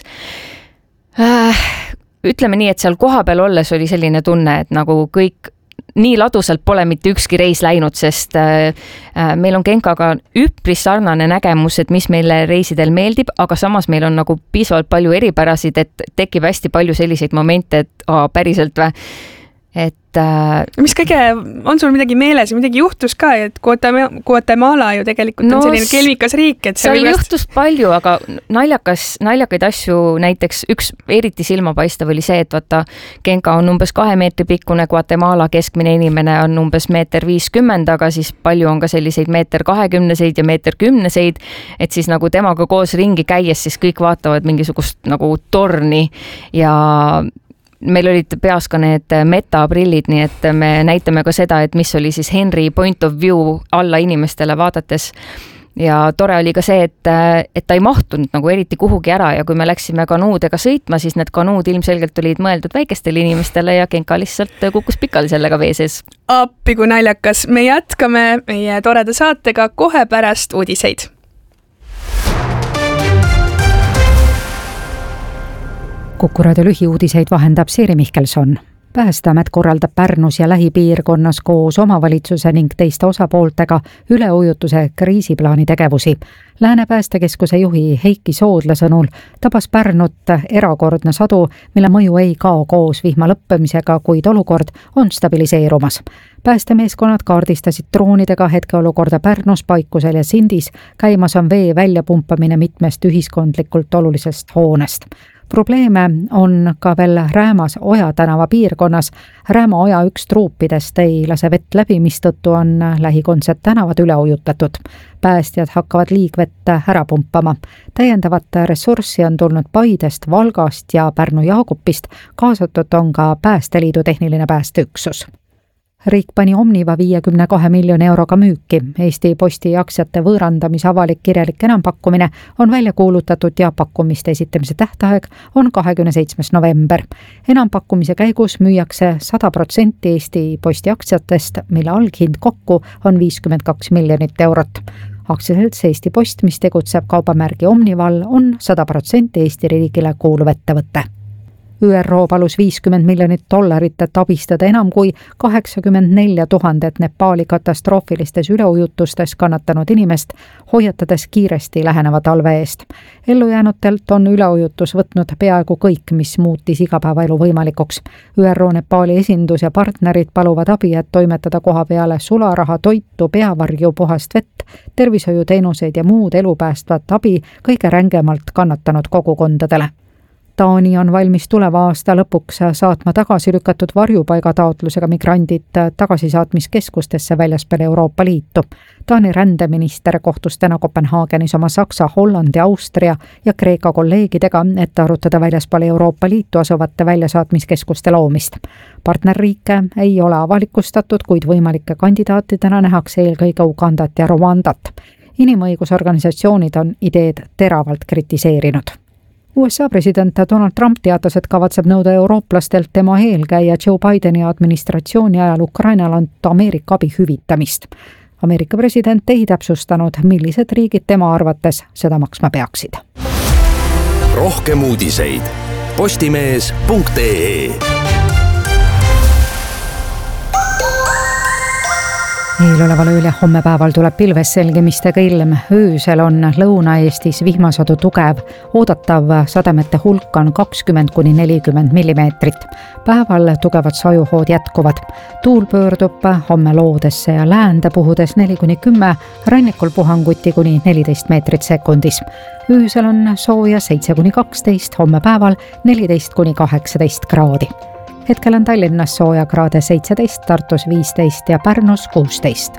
äh, ütleme nii, et seal kohapeal olles oli selline tunne, et nagu kõik nii ladusalt pole mitte ükski reis läinud, sest äh, meil on Genkaga üpris sarnane nägemus, et mis meile reisidel meeldib, aga samas meil on nagu piisavalt palju eripärasid, et tekib hästi palju selliseid momente, et aa, päriselt või, et mis kõige, on sul midagi meeles ja midagi juhtus ka, et Guatemala ju tegelikult no, on selline kelmikas riik, et seal juhtus pärast... palju, aga naljakas, naljakaid asju, näiteks üks eriti silmapaistev oli see, et vaata, Genka on umbes kahe meetri pikkune, Guatemala keskmine inimene on umbes meeter viiskümmend, aga siis palju on ka selliseid meeter kahekümneseid ja meeter kümneseid, et siis nagu temaga koos ringi käies, siis kõik vaatavad mingisugust nagu torni ja meil olid peas ka need metaprillid, nii et me näitame ka seda, et mis oli siis Henry point of view alla inimestele vaadates. ja tore oli ka see, et, et ta ei mahtunud nagu eriti kuhugi ära ja kui me läksime kanuudega sõitma, siis need kanuud ilmselgelt olid mõeldud väikestele inimestele ja Genka lihtsalt kukkus pikali sellega vee sees. Appi kui naljakas, me jätkame meie toreda saatega kohe pärast uudiseid. Kuku raadio lühiuudiseid vahendab Siiri Mihkelson. Päästeamet korraldab Pärnus ja lähipiirkonnas koos omavalitsuse ning teiste osapooltega üleujutuse kriisiplaani tegevusi. Lääne päästekeskuse juhi Heiki Soodla sõnul tabas Pärnut erakordne sadu, mille mõju ei kao koos vihma lõppemisega, kuid olukord on stabiliseerumas. Päästemeeskonnad kaardistasid droonidega hetkeolukorda Pärnus, Paikusel ja Sindis. Käimas on vee väljapumpamine mitmest ühiskondlikult olulisest hoonest. Probleeme on ka veel Räämas Oja tänava piirkonnas. Rääma Oja üks truupidest ei lase vett läbi, mistõttu on lähikondsed tänavad üle ujutatud. Päästjad hakkavad liigvett ära pumpama. Täiendavat ressurssi on tulnud Paidest, Valgast ja Pärnu Jaagupist. Kaasatud on ka Päästeliidu tehniline päästeüksus. Riik pani Omniva viiekümne kahe miljoni euroga müüki. Eesti Posti aktsiate võõrandamise avalik kirjalik enampakkumine on välja kuulutatud ja pakkumiste esitamise tähtaeg on kahekümne seitsmes november. Enampakkumise käigus müüakse sada protsenti Eesti Posti aktsiatest, mille alghind kokku on viiskümmend kaks miljonit eurot. Aktsiaselts Eesti Post, mis tegutseb kaubamärgi Omnival, on sada protsenti Eesti riigile kuuluv ettevõte. Ü R O palus viiskümmend miljonit dollarit, et abistada enam kui kaheksakümmend neli tuhat Nepaali katastroofilistes üleujutustes kannatanud inimest, hoiatades kiiresti läheneva talve eest. Ellujäänutelt on üleujutus võtnud peaaegu kõik, mis muutis igapäevaelu võimalikuks. Ü R O Nepaali esindus ja partnerid paluvad abi, et toimetada koha peale sularaha, toitu, peavarju, puhast vett, tervishoiuteenuseid ja muud elupäästvat abi kõige rängemalt kannatanud kogukondadele. Taani on valmis tuleva aasta lõpuks saatma tagasi lükatud varjupaigataotlusega migrandid tagasisaatmiskeskustesse väljaspool Euroopa Liitu. Taani rändeminister kohtus täna Kopenhaagenis oma Saksa, Hollandi, Austria ja Kreeka kolleegidega, et arutada väljaspool Euroopa Liitu asuvate väljasaatmiskeskuste loomist. Partnerriike ei ole avalikustatud, kuid võimalike kandidaatidena nähakse eelkõige Ugandat ja Rwandat. Inimõigusorganisatsioonid on ideed teravalt kritiseerinud. U S A president Donald Trump teatas, et kavatseb nõuda eurooplastelt tema eelkäija Joe Bideni administratsiooni ajal Ukrainal anda Ameerika abi hüvitamist. Ameerika president ei täpsustanud, millised riigid tema arvates seda maksma peaksid. Rohkem uudiseid postimees punkt ee. Eeloleval ööl ja homme päeval tuleb pilves selgimistega ilm. Öösel on Lõuna-Eestis vihmasadu tugev. Oodatav sademete hulk on kakskümmend kuni nelikümmend millimeetrit. Päeval tugevad sajuhood jätkuvad. Tuul pöördub homme loodesse ja läände puhudes neli kuni kümme, rannikul puhanguti kuni neliteist meetrit sekundis. Öösel on sooja seitse kuni kaksteist, homme päeval neliteist kuni kaheksateist kraadi. Hetkel on Tallinnas sooja kraade seitseteist, Tartus viisteist ja Pärnus kuusteist.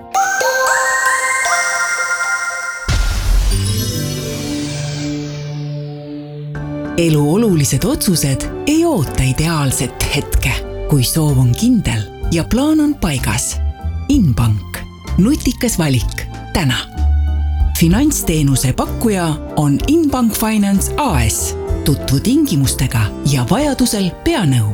Elu olulised otsused ei oota ideaalset hetke, kui soov on kindel ja plaan on paigas. Inbank. Nutikas valik. Täna. Finantsteenuse pakkuja on Inbank Finance A S. Tutvu tingimustega ja vajadusel peanõu.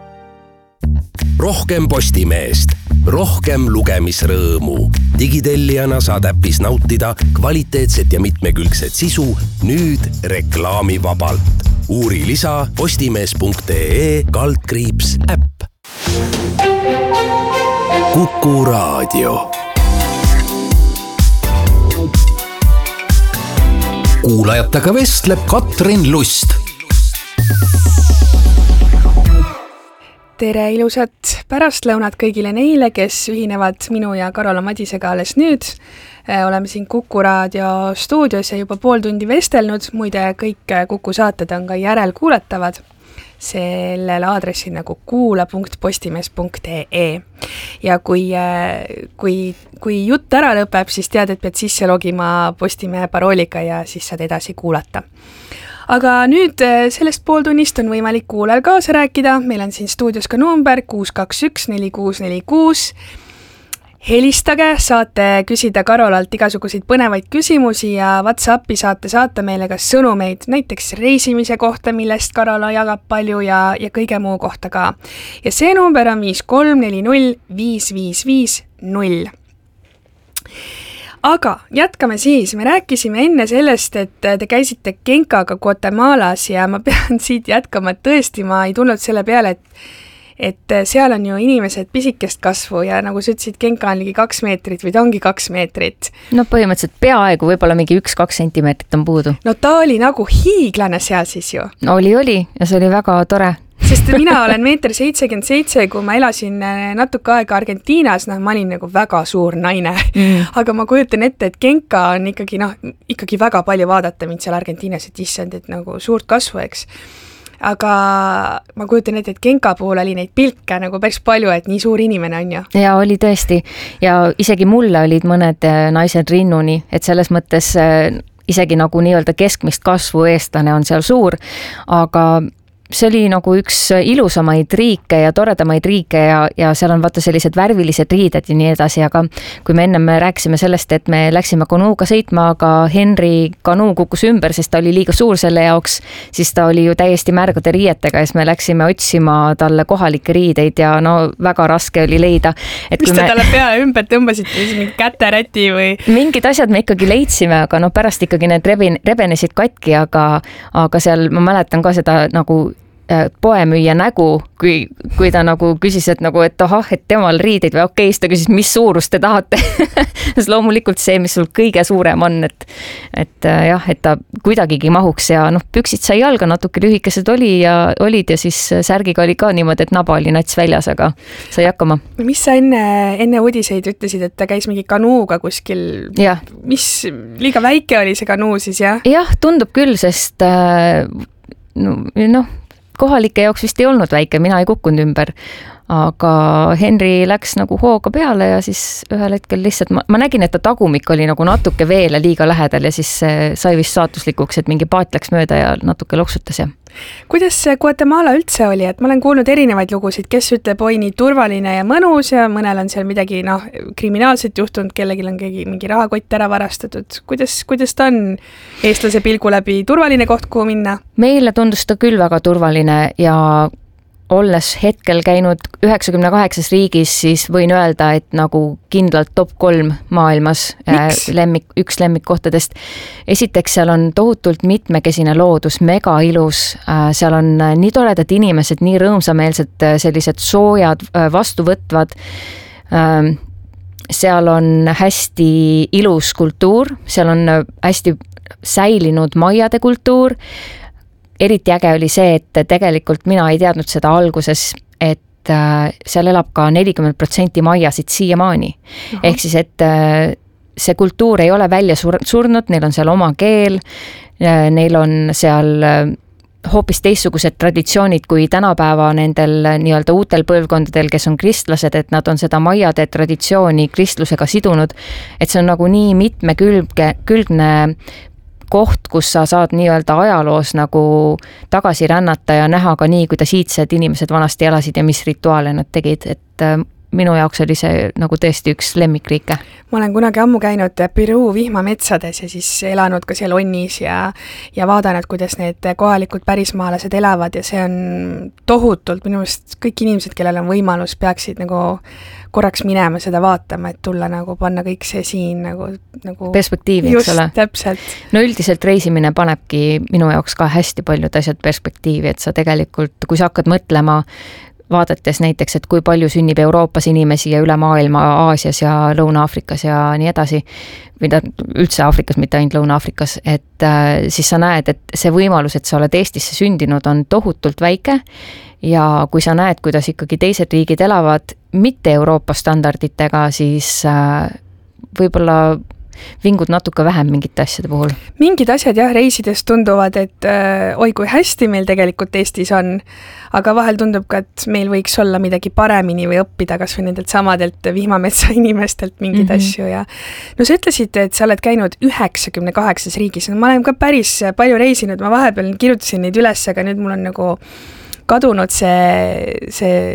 Rohkem Postimeest, rohkem lugemisrõõmu. Digitellijana saad äpis nautida kvaliteetset ja mitmekülgset sisu nüüd reklaamivabalt. Uuri lisa postimees punkt ee kaldkriips äpp. Kuku raadio. Kuulajatega vestleb Katrin Lust. Tere ilusat pärastlõunat kõigile neile, kes ühinevad minu ja Karola Madisega alles nüüd. Oleme siin Kuku raadio stuudios ja juba pool tundi vestelnud. Muide, kõik Kuku saated on ka järelkuulatavad sellel aadressil nagu kuula punkt postimees punkt ee. Ja kui, kui, kui jutt ära lõpeb, siis tead, et pead sisse logima Postimehe paroolika ja siis saad edasi kuulata. Aga nüüd sellest pool tunnist on võimalik kuulajal kaasa rääkida. Meil on siin stuudios ka number kuus kaks üks neli kuus neli kuus helistage, saate küsida Karolalt igasuguseid põnevaid küsimusi ja WhatsAppi saate saata meile ka sõnumeid, näiteks reisimise kohta, millest Karola jagab palju ja, ja kõige muu kohta ka. Ja see number on viis kolm neli null viis viis viis null. Aga jätkame siis, me rääkisime enne sellest, et te käisite Genkaga Guatemalas ja ma pean siit jätkama, et tõesti ma ei tulnud selle peale, et et seal on ju inimesed pisikest kasvu ja nagu sa ütlesid, Genka on ligi kaks meetrit või ta ongi kaks meetrit. No põhimõtteliselt peaaegu võib-olla mingi üks-kaks sentimeetrit on puudu. No ta oli nagu hiiglane seal siis ju. Oli, oli ja see oli väga tore. Sest mina olen meeter seitsekümmend seitse, kui ma elasin natuke aega Argentiinas, noh, ma olin nagu väga suur naine. Mm. Aga ma kujutan ette, et Genka on ikkagi, noh, ikkagi väga palju vaadata mind seal Argentiinas, et issand, et nagu suurt kasvu, eks. Aga ma kujutan ette, et Genka puhul oli neid pilke nagu päris palju, et nii suur inimene on ju. Ja oli tõesti. Ja isegi mulle olid mõned naised rinnuni, et selles mõttes isegi nagu nii-öelda keskmist kasvu eestlane on seal suur, aga see oli nagu üks ilusamaid riike ja toredamaid riike ja, ja seal on vaata sellised värvilised riided ja nii edasi, aga kui me enne me rääkisime sellest, et me läksime kanuuga sõitma, aga Henry kanuu kukkus ümber, sest ta oli liiga suur selle jaoks, siis ta oli ju täiesti märgade riietega ja siis me läksime otsima talle kohalikke riideid ja no väga raske oli leida. Et mis te me... talle peale ümber tõmbasite, siis mingi käteräti või? Mingid asjad me ikkagi leidsime, aga no pärast ikkagi need rebin, rebenesid katki, aga, aga seal ma mäletan ka seda nagu poemüüja nägu, kui, kui ta nagu küsis, et nagu, et ahah, et temal riideid või okei, siis ta küsis, mis suurust te tahate. Sest loomulikult see, mis sul kõige suurem on, et, et jah, et ta kuidagigi mahuks ja noh, püksid sai jalga, natuke lühikesed oli ja olid ja siis särgiga oli ka niimoodi, et naba oli nats väljas, aga sai hakkama. Mis sa enne, enne uudiseid ütlesid, et ta käis mingi kanuuga kuskil? Ja. Mis liiga väike oli see kanuu siis, jah? Jah, tundub küll, sest noh, kohalike jaoks vist ei olnud väike, mina ei kukkunud ümber, aga Henry läks nagu hooga peale ja siis ühel hetkel lihtsalt, ma, ma nägin, et ta tagumik oli nagu natuke veele liiga lähedal ja siis sai vist saatuslikuks, et mingi paat läks mööda ja natuke loksutas ja. Kuidas Guatemala üldse oli, et ma olen kuulnud erinevaid lugusid, kes ütleb, oi nii turvaline ja mõnus ja mõnel on seal midagi noh, kriminaalset juhtunud, kellelgi on keegi mingi rahakott ära varastatud. Kuidas, kuidas ta on eestlase pilgu läbi turvaline koht, kuhu minna? Meile tundus ta küll väga turvaline ja olles hetkel käinud üheksakümne kaheksas riigis, siis võin öelda, et nagu kindlalt top kolm maailmas lemmik, üks lemmikkohtadest. Esiteks seal on tohutult mitmekesine loodus, mega ilus, seal on nii toredad inimesed, nii rõõmsameelsed, sellised soojad, vastuvõtvad. Seal on hästi ilus kultuur, seal on hästi säilinud maiade kultuur. Eriti äge oli see, et tegelikult mina ei teadnud seda alguses, et seal elab ka nelikümmend protsenti maiasid siiamaani. Aha. Ehk siis, et see kultuur ei ole välja surnud, neil on seal oma keel, neil on seal hoopis teistsugused traditsioonid kui tänapäeva nendel nii-öelda uutel põlvkondadel, kes on kristlased, et nad on seda maiade traditsiooni kristlusega sidunud, et see on nagu nii mitmekülgne külgne koht, kus sa saad nii-öelda ajaloos nagu tagasi rännata ja näha ka nii, kuidas iidsed inimesed vanasti elasid ja mis rituaale nad tegid, et minu jaoks oli see nagu tõesti üks lemmikriike. Ma olen kunagi ammu käinud Peruu vihmametsades ja siis elanud ka seal onnis ja, ja vaadanud, kuidas need kohalikud pärismaalased elavad ja see on tohutult, minu meelest kõik inimesed, kellel on võimalus, peaksid nagu korraks minema seda vaatama, et tulla nagu panna kõik see siin nagu, nagu perspektiivi, eks ole. Just, täpselt. No üldiselt reisimine panebki minu jaoks ka hästi paljud asjad perspektiivi, et sa tegelikult, kui sa hakkad mõtlema vaadates näiteks, et kui palju sünnib Euroopas inimesi ja üle maailma Aasias ja Lõuna-Aafrikas ja nii edasi, mida üldse Aafrikas, mitte ainult Lõuna-Aafrikas, et äh, siis sa näed, et see võimalus, et sa oled Eestisse sündinud, on tohutult väike ja kui sa näed, kuidas ikkagi teised riigid elavad mitte Euroopa standarditega, siis äh, võib-olla vingud natuke vähem mingite asjade puhul. Mingid asjad jah, reisides tunduvad, et äh, oi kui hästi meil tegelikult Eestis on, aga vahel tundub ka, et meil võiks olla midagi paremini või õppida kas või nendelt samadelt vihmametsa inimestelt mingeid mm-hmm. asju ja no sa ütlesid, et sa oled käinud üheksakümne kaheksas riigis, no ma olen ka päris palju reisinud, ma vahepeal kirjutasin neid üles, aga nüüd mul on nagu kadunud see, see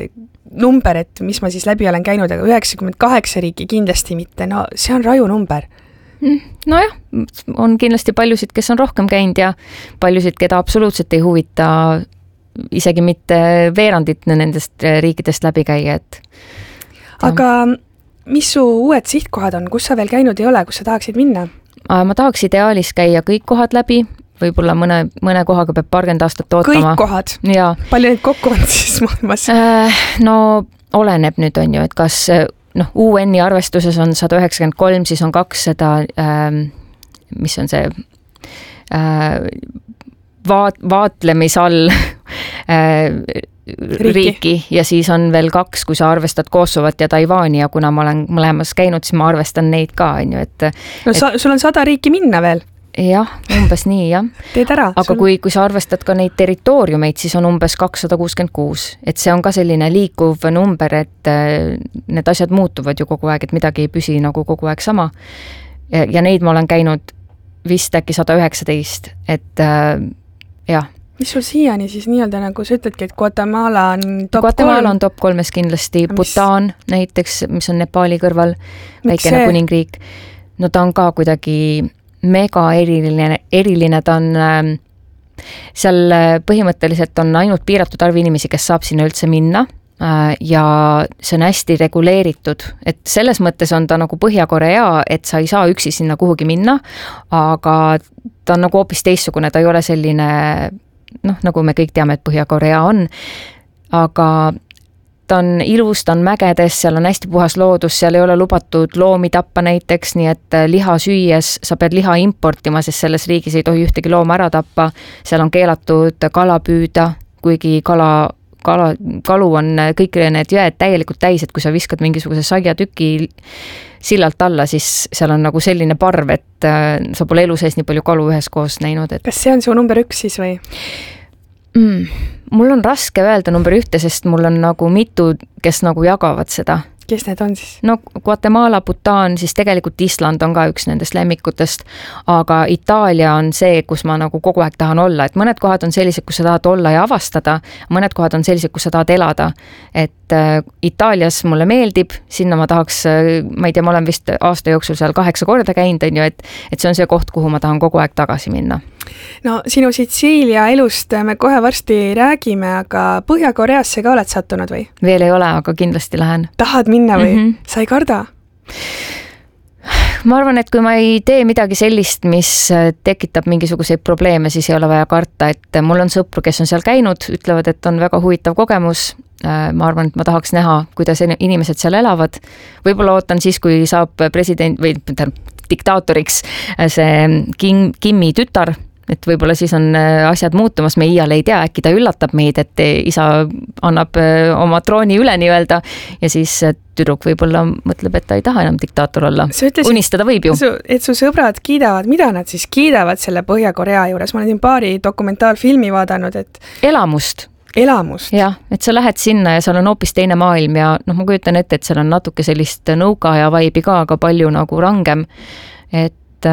number, et mis ma siis läbi olen käinud, aga üheksakümmend kaheksa riiki kindlasti mitte, no see on raju number. Nojah, on kindlasti paljusid, kes on rohkem käinud ja paljusid, keda absoluutselt ei huvita isegi mitte veerandit nendest riikidest läbi käia, et aga mis su uued sihtkohad on, kus sa veel käinud ei ole, kus sa tahaksid minna? Ma tahaks ideaalis käia kõik kohad läbi, võib-olla mõne, mõne kohaga peab paarkümmend aastat ootama. Kõik kohad? Ja. Palju neid kokku on siis maailmas? No oleneb nüüd on ju, et kas noh, U N-i arvestuses on sada üheksakümmend kolm, siis on kakssada, ähm, mis on see äh, vaat, vaatlemis all äh, riiki. riiki ja siis on veel kaks, kui sa arvestad Kosovot ja Taiwani ja kuna ma olen mõlemas käinud, siis ma arvestan neid ka, on ju, et no sa, sul on sada riiki minna veel? Jah, umbes nii, jah. Teed ära. Aga sul... kui, kui sa arvestad ka neid territooriumeid, siis on umbes kakssada kuuskümmend kuus. Et see on ka selline liikuv number, et need asjad muutuvad ju kogu aeg, et midagi ei püsi nagu kogu aeg sama. Ja, ja neid ma olen käinud vist äkki sada üheksateist, et äh, jah. Mis sul siiani siis nii-öelda nagu sa ütledki, et Guatemala on top Guatemala kolm? on top kolmes kindlasti, mis... Bhutan näiteks, mis on Nepali kõrval, väikene see... kuningriik. No ta on ka kuidagi... mega eriline, eriline ta on äh, seal põhimõtteliselt on ainult piiratud arv inimesi, kes saab sinna üldse minna äh, ja see on hästi reguleeritud, et selles mõttes on ta nagu Põhja-Korea, et sa ei saa üksi sinna kuhugi minna, aga ta on nagu hoopis teistsugune, ta ei ole selline noh, nagu me kõik teame, et Põhja-Korea on, aga ta on ilus, ta on mägedes, seal on hästi puhas loodus, seal ei ole lubatud loomi tappa näiteks, nii et liha süües sa pead liha importima, sest selles riigis ei tohi ühtegi looma ära tappa, seal on keelatud kala püüda, kuigi kala, kala, kalu on kõik need jõed täielikult täis, et kui sa viskad mingisuguse saiatüki sillalt alla, siis seal on nagu selline parv, et sa pole elu sees nii palju kalu ühes koos näinud. Et... Kas see on su number üks siis või? Mm, mul on raske öelda number ühte, sest mul on nagu mitu, kes nagu jagavad seda. Kes need on siis? No Guatemala, Bhutan, siis tegelikult Island on ka üks nendest lemmikutest, aga Itaalia on see, kus ma nagu kogu aeg tahan olla, et mõned kohad on sellised, kus sa tahad olla ja avastada, mõned kohad on sellised, kus sa tahad elada, et äh, Itaalias mulle meeldib, sinna ma tahaks, ma ei tea, ma olen vist aasta jooksul seal kaheksa korda käinud, on ju, et, et see on see koht, kuhu ma tahan kogu aeg tagasi minna. No sinu Sitsiilia elust me kohe varsti räägime, aga Põhja-Koreasse ka oled sattunud või? Veel ei ole, aga kindlasti lähen. Tahad minna või? Mm-hmm. Sa ei karda? Ma arvan, et kui ma ei tee midagi sellist, mis tekitab mingisuguseid probleeme, siis ei ole vaja karta, et mul on sõpru, kes on seal käinud, ütlevad, et on väga huvitav kogemus. Ma arvan, et ma tahaks näha, kuidas inimesed seal elavad. Võib-olla ootan siis, kui saab president või diktaatoriks see Kim, Kimi tütar, et võib-olla siis on asjad muutumas, me iial ei tea, äkki ta üllatab meid, et isa annab oma trooni üle nii-öelda ja siis tüdruk võib-olla mõtleb, et ta ei taha enam diktaator olla. Ütlesid, unistada võib ju. Et su sõbrad kiidavad, mida nad siis kiidavad selle Põhja-Korea juures? Ma olen siin paari dokumentaalfilmi vaadanud, et... Elamust. Elamust? Jah, et sa lähed sinna ja seal on hoopis teine maailm ja noh, ma kujutan ette, et seal on natuke sellist nõuka ja vaibi ka, aga palju nagu rangem, et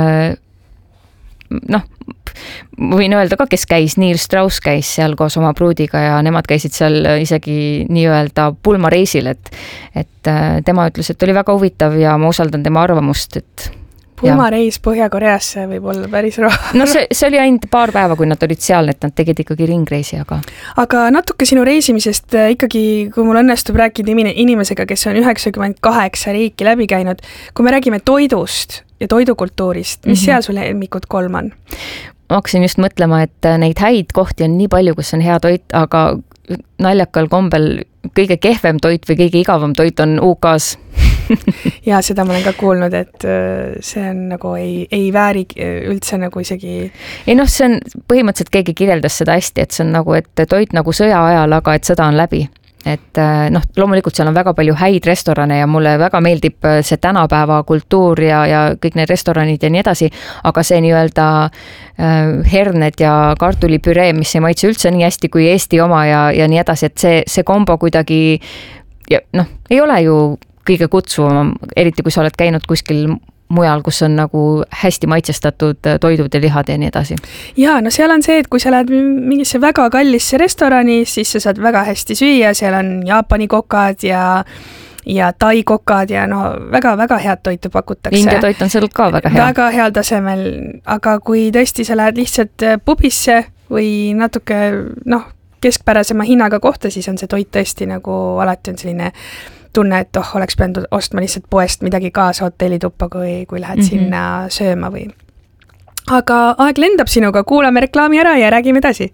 noh, võin öelda ka, kes käis, Neil Strauss käis seal koos oma pruudiga ja nemad käisid seal isegi nii-öelda pulmareisil, et, et tema ütles, et oli väga huvitav ja ma usaldan tema arvamust, et pulmareis Põhja-Koreasse võib olla päris rohkem. No see, see oli ainult paar päeva, kui nad olid seal, et nad tegid ikkagi ringreisi, aga... Aga natuke sinu reisimisest ikkagi, kui mul õnnestub rääkida inimesega, kes on üheksakümmend kaheksa riiki läbi käinud, kui me räägime toidust ja toidukultuurist, mis mm-hmm. seal sul lemmikut kolm on? Ma hakkasin just mõtlema, et neid häid kohti on nii palju, kus on hea toit, aga naljakal kombel kõige kehvem toit või kõige igavam toit on U K-s. Ja seda ma olen ka kuulnud, et see on nagu ei, ei vääri üldse nagu isegi... Ei noh, see on põhimõtteliselt keegi kirjeldas seda hästi, et see on nagu, et toit nagu sõja ajal, aga et sõda on läbi. Et noh, loomulikult seal on väga palju häid restorane ja mulle väga meeldib see tänapäeva kultuur ja, ja kõik need restoranid ja nii edasi, aga see nii-öelda herned ja kartulipüree, mis ei maitse üldse nii hästi kui Eesti oma ja, ja nii edasi, et see, see kombo kuidagi ja noh, ei ole ju kõige kutsuvam, eriti kui sa oled käinud kuskil mujal, kus on nagu hästi maitsestatud toidud ja lihad ja nii edasi. Jaa, no seal on see, et kui sa lähed mingisse väga kallisse restorani, siis sa saad väga hästi süüa, seal on Jaapani kokad ja ja tai kokad ja no väga-väga head toitu pakutakse. India toit on seal ka väga hea. Väga heal tasemel, aga kui tõesti sa lähed lihtsalt pubisse või natuke noh, keskpärasema hinnaga kohta, siis on see toit tõesti nagu alati on selline tunne, et oh, oleks pidanud ostma lihtsalt poest midagi kaasa hotellituppa, kui, kui lähed mm-hmm. sinna sööma või. Aga aeg lendab sinuga, kuulame reklaami ära ja räägime edasi.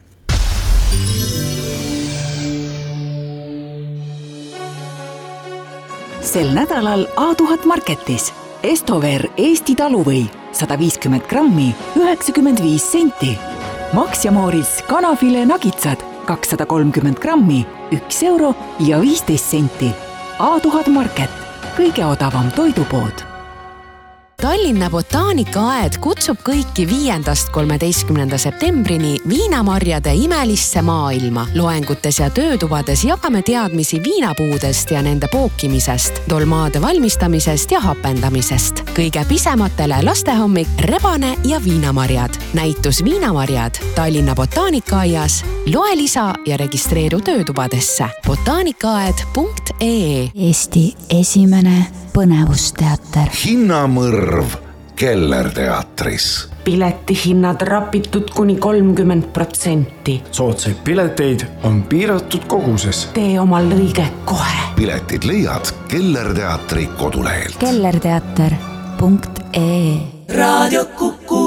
Sel nädalal A tuhat Marketis Estover Eesti taluvõi sada viiskümmend grammi üheksakümmend viis senti. Max ja Mooris kanafile nagitsad kakssada kolmkümmend grammi üks euro ja viisteist senti. A tuhat Market, kõige odavam toidupood. Tallinna botaanikaaed kutsub kõiki viiendast kolmeteistkümnenda septembrini viinamarjade imelisse maailma. Loengutes ja töötubades jagame teadmisi viinapuudest ja nende pookimisest, dolmaade valmistamisest ja hapendamisest. Kõige pisematele lastehommik, rebane ja viinamarjad. Näitus viinamarjad Tallinna botaanikaaias. Loe lisa ja registreeru töötubadesse. botaanikaaed punkt ee. Eesti esimene põnevusteater. Hinnamõrv Kellerteatris. Piletihinnad rapitud kuni kolmkümmend protsenti. Soodsaid pileteid on piiratud koguses. Tee omal lõige kohe. Piletid leiad Kellerteatri kodulehelt. kellerteater punkt ee. Raadio Kuku.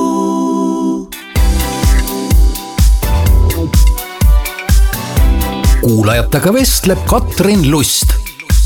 Kuulajatega vestleb Katrin Lust.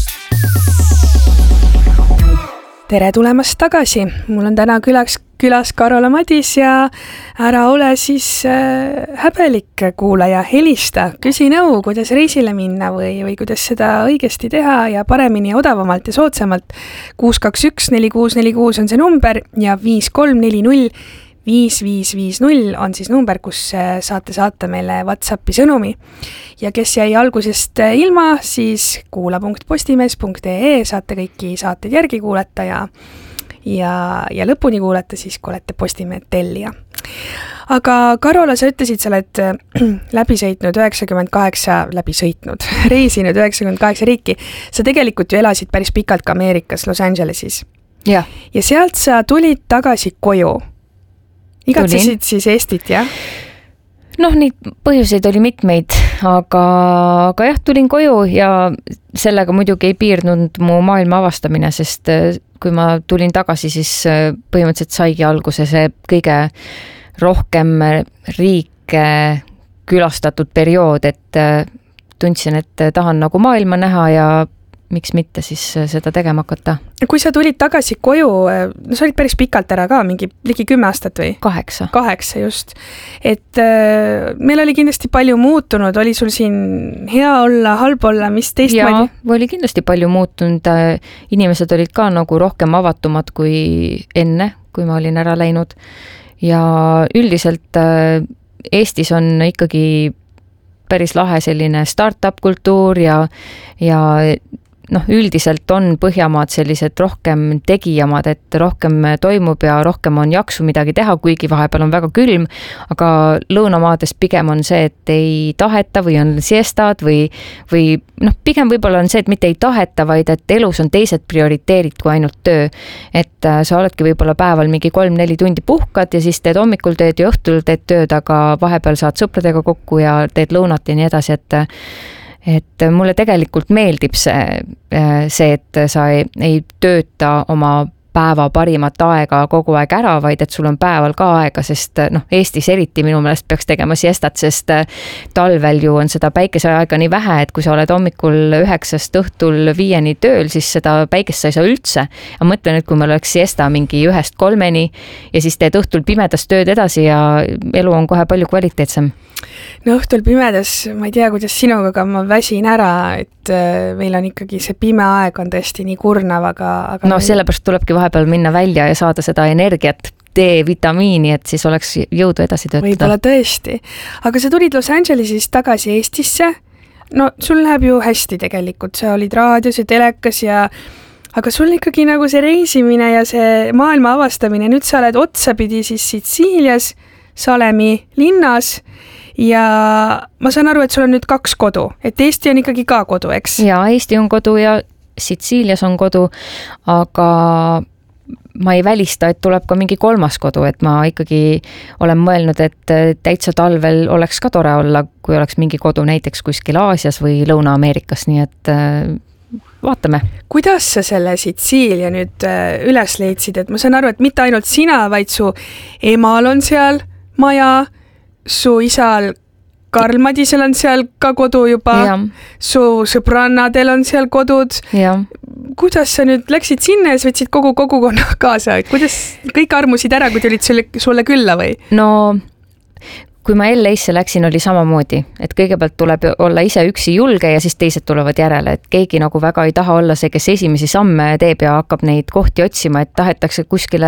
Tere tulemast tagasi. Mul on täna külaks, külas Karola Madis ja ära ole siis äh, häbelik kuulaja, helista. Küsi nõu, kuidas reisile minna või, või kuidas seda õigesti teha ja paremini, odavamalt ja soodsamalt. kuus kaks üks neli kuus neli kuus on see number ja viis kolm neli null viis viis viis null on siis number, kus saate saata meile WhatsAppi sõnumi. Ja kes jäi algusest ilma, siis kuula punkt postimees punkt ee saate kõiki saateid järgi kuulata ja, ja, ja lõpuni kuulata siis, kui olete Postimehe tellija. Aga Karola, sa ütlesid, sa oled läbi sõitnud üheksakümmend kaheksa, läbi sõitnud, reisinud üheksakümmend kaheksa riiki. Sa tegelikult ju elasid päris pikalt ka Ameerikas, Los Angelesis. Ja, ja sealt sa tulid tagasi koju. Igatsesid siis Eestit, jah? Noh, neid põhjuseid oli mitmeid, aga, aga jah, tulin koju ja sellega muidugi ei piirnud mu maailma avastamine, sest kui ma tulin tagasi, siis põhimõtteliselt saigi alguse see kõige rohkem riike külastatud periood, et tundsin, et tahan nagu maailma näha ja miks mitte siis seda tegema hakata. Kui sa tulid tagasi koju, no sa olid päris pikalt ära ka, mingi ligi kümme aastat või? Kaheksa. Kaheksa, just. Et äh, meil oli kindlasti palju muutunud, oli sul siin hea olla, halb olla, mis teistmoodi? Jaa, oli kindlasti palju muutunud. Inimesed olid ka nagu rohkem avatumad kui enne, kui ma olin ära läinud. Ja üldiselt äh, Eestis on ikkagi päris lahe selline startup kultuur ja, ja noh, üldiselt on Põhjamaad sellised rohkem tegijamad, et rohkem toimub ja rohkem on jaksu midagi teha, kuigi vahepeal on väga külm, aga lõunamaades pigem on see, et ei taheta või on siestad või, või noh, pigem võib-olla on see, et mitte ei taheta, vaid et elus on teised prioriteerid kui ainult töö. Et sa oledki võib-olla päeval mingi kolm-neli tundi puhkad ja siis teed hommikul tööd ja õhtul teed tööd, aga vahepeal saad sõpradega kokku ja teed lõunat ja nii edasi, et et mulle tegelikult meeldib see, see, et sa ei, ei tööta oma päeva parimat aega kogu aeg ära, vaid et sul on päeval ka aega, sest noh, Eestis eriti minu meelest peaks tegema siestat, sest talvel ju on seda päikeseaega nii vähe, et kui sa oled hommikul üheksast õhtul viieni tööl, siis seda päikest sa ei saa üldse. Ja mõtlen, et kui meil oleks siesta mingi ühest kolmeni ja siis teed õhtul pimedas tööd edasi ja elu on kohe palju kvaliteetsem. No õhtul pimedas, ma ei tea, kuidas sinuga, aga ma väsin ära, et meil on ikkagi see pime aeg on tõesti nii kurnav, aga... aga no sellepärast tulebki vahepeal minna välja ja saada seda energiat, D-vitamiini, et siis oleks jõudu edasi töötada. Võib-olla tõesti. Aga sa tulid Los Angelesist tagasi Eestisse. No sul läheb ju hästi tegelikult. Sa olid raadios ja telekas ja aga sul ikkagi nagu see reisimine ja see maailma avastamine, nüüd sa oled otsapidi siis Sitsiilias, Salemi linnas ja ma saan aru, et sul on nüüd kaks kodu, et Eesti on ikkagi ka kodu, eks? Ja, Eesti on kodu ja Sitsiilias on kodu, aga ma ei välista, et tuleb ka mingi kolmas kodu, et ma ikkagi olen mõelnud, et täitsa talvel oleks ka tore olla, kui oleks mingi kodu näiteks kuskil Aasias või Lõuna-Ameerikas, nii et vaatame. Kuidas sa selle Sitsiilia nüüd üles leidsid, et ma saan aru, et mitte ainult sina, vaid su emal on seal maja, su isal Karl Madisel on seal ka kodu juba, ja. Su sõbrannadel on seal kodud. Ja. Kuidas sa nüüd läksid sinna ja võtsid kogu kogukonna kaasa? Kuidas kõik armusid ära, kui tulid sulle, sulle külla või? No, kui ma L A-sse läksin, oli samamoodi, et kõigepealt tuleb olla ise üksi julge ja siis teised tulevad järele, et keegi nagu väga ei taha olla see, kes esimesi samme teeb ja hakkab neid kohti otsima, et tahetakse kuskile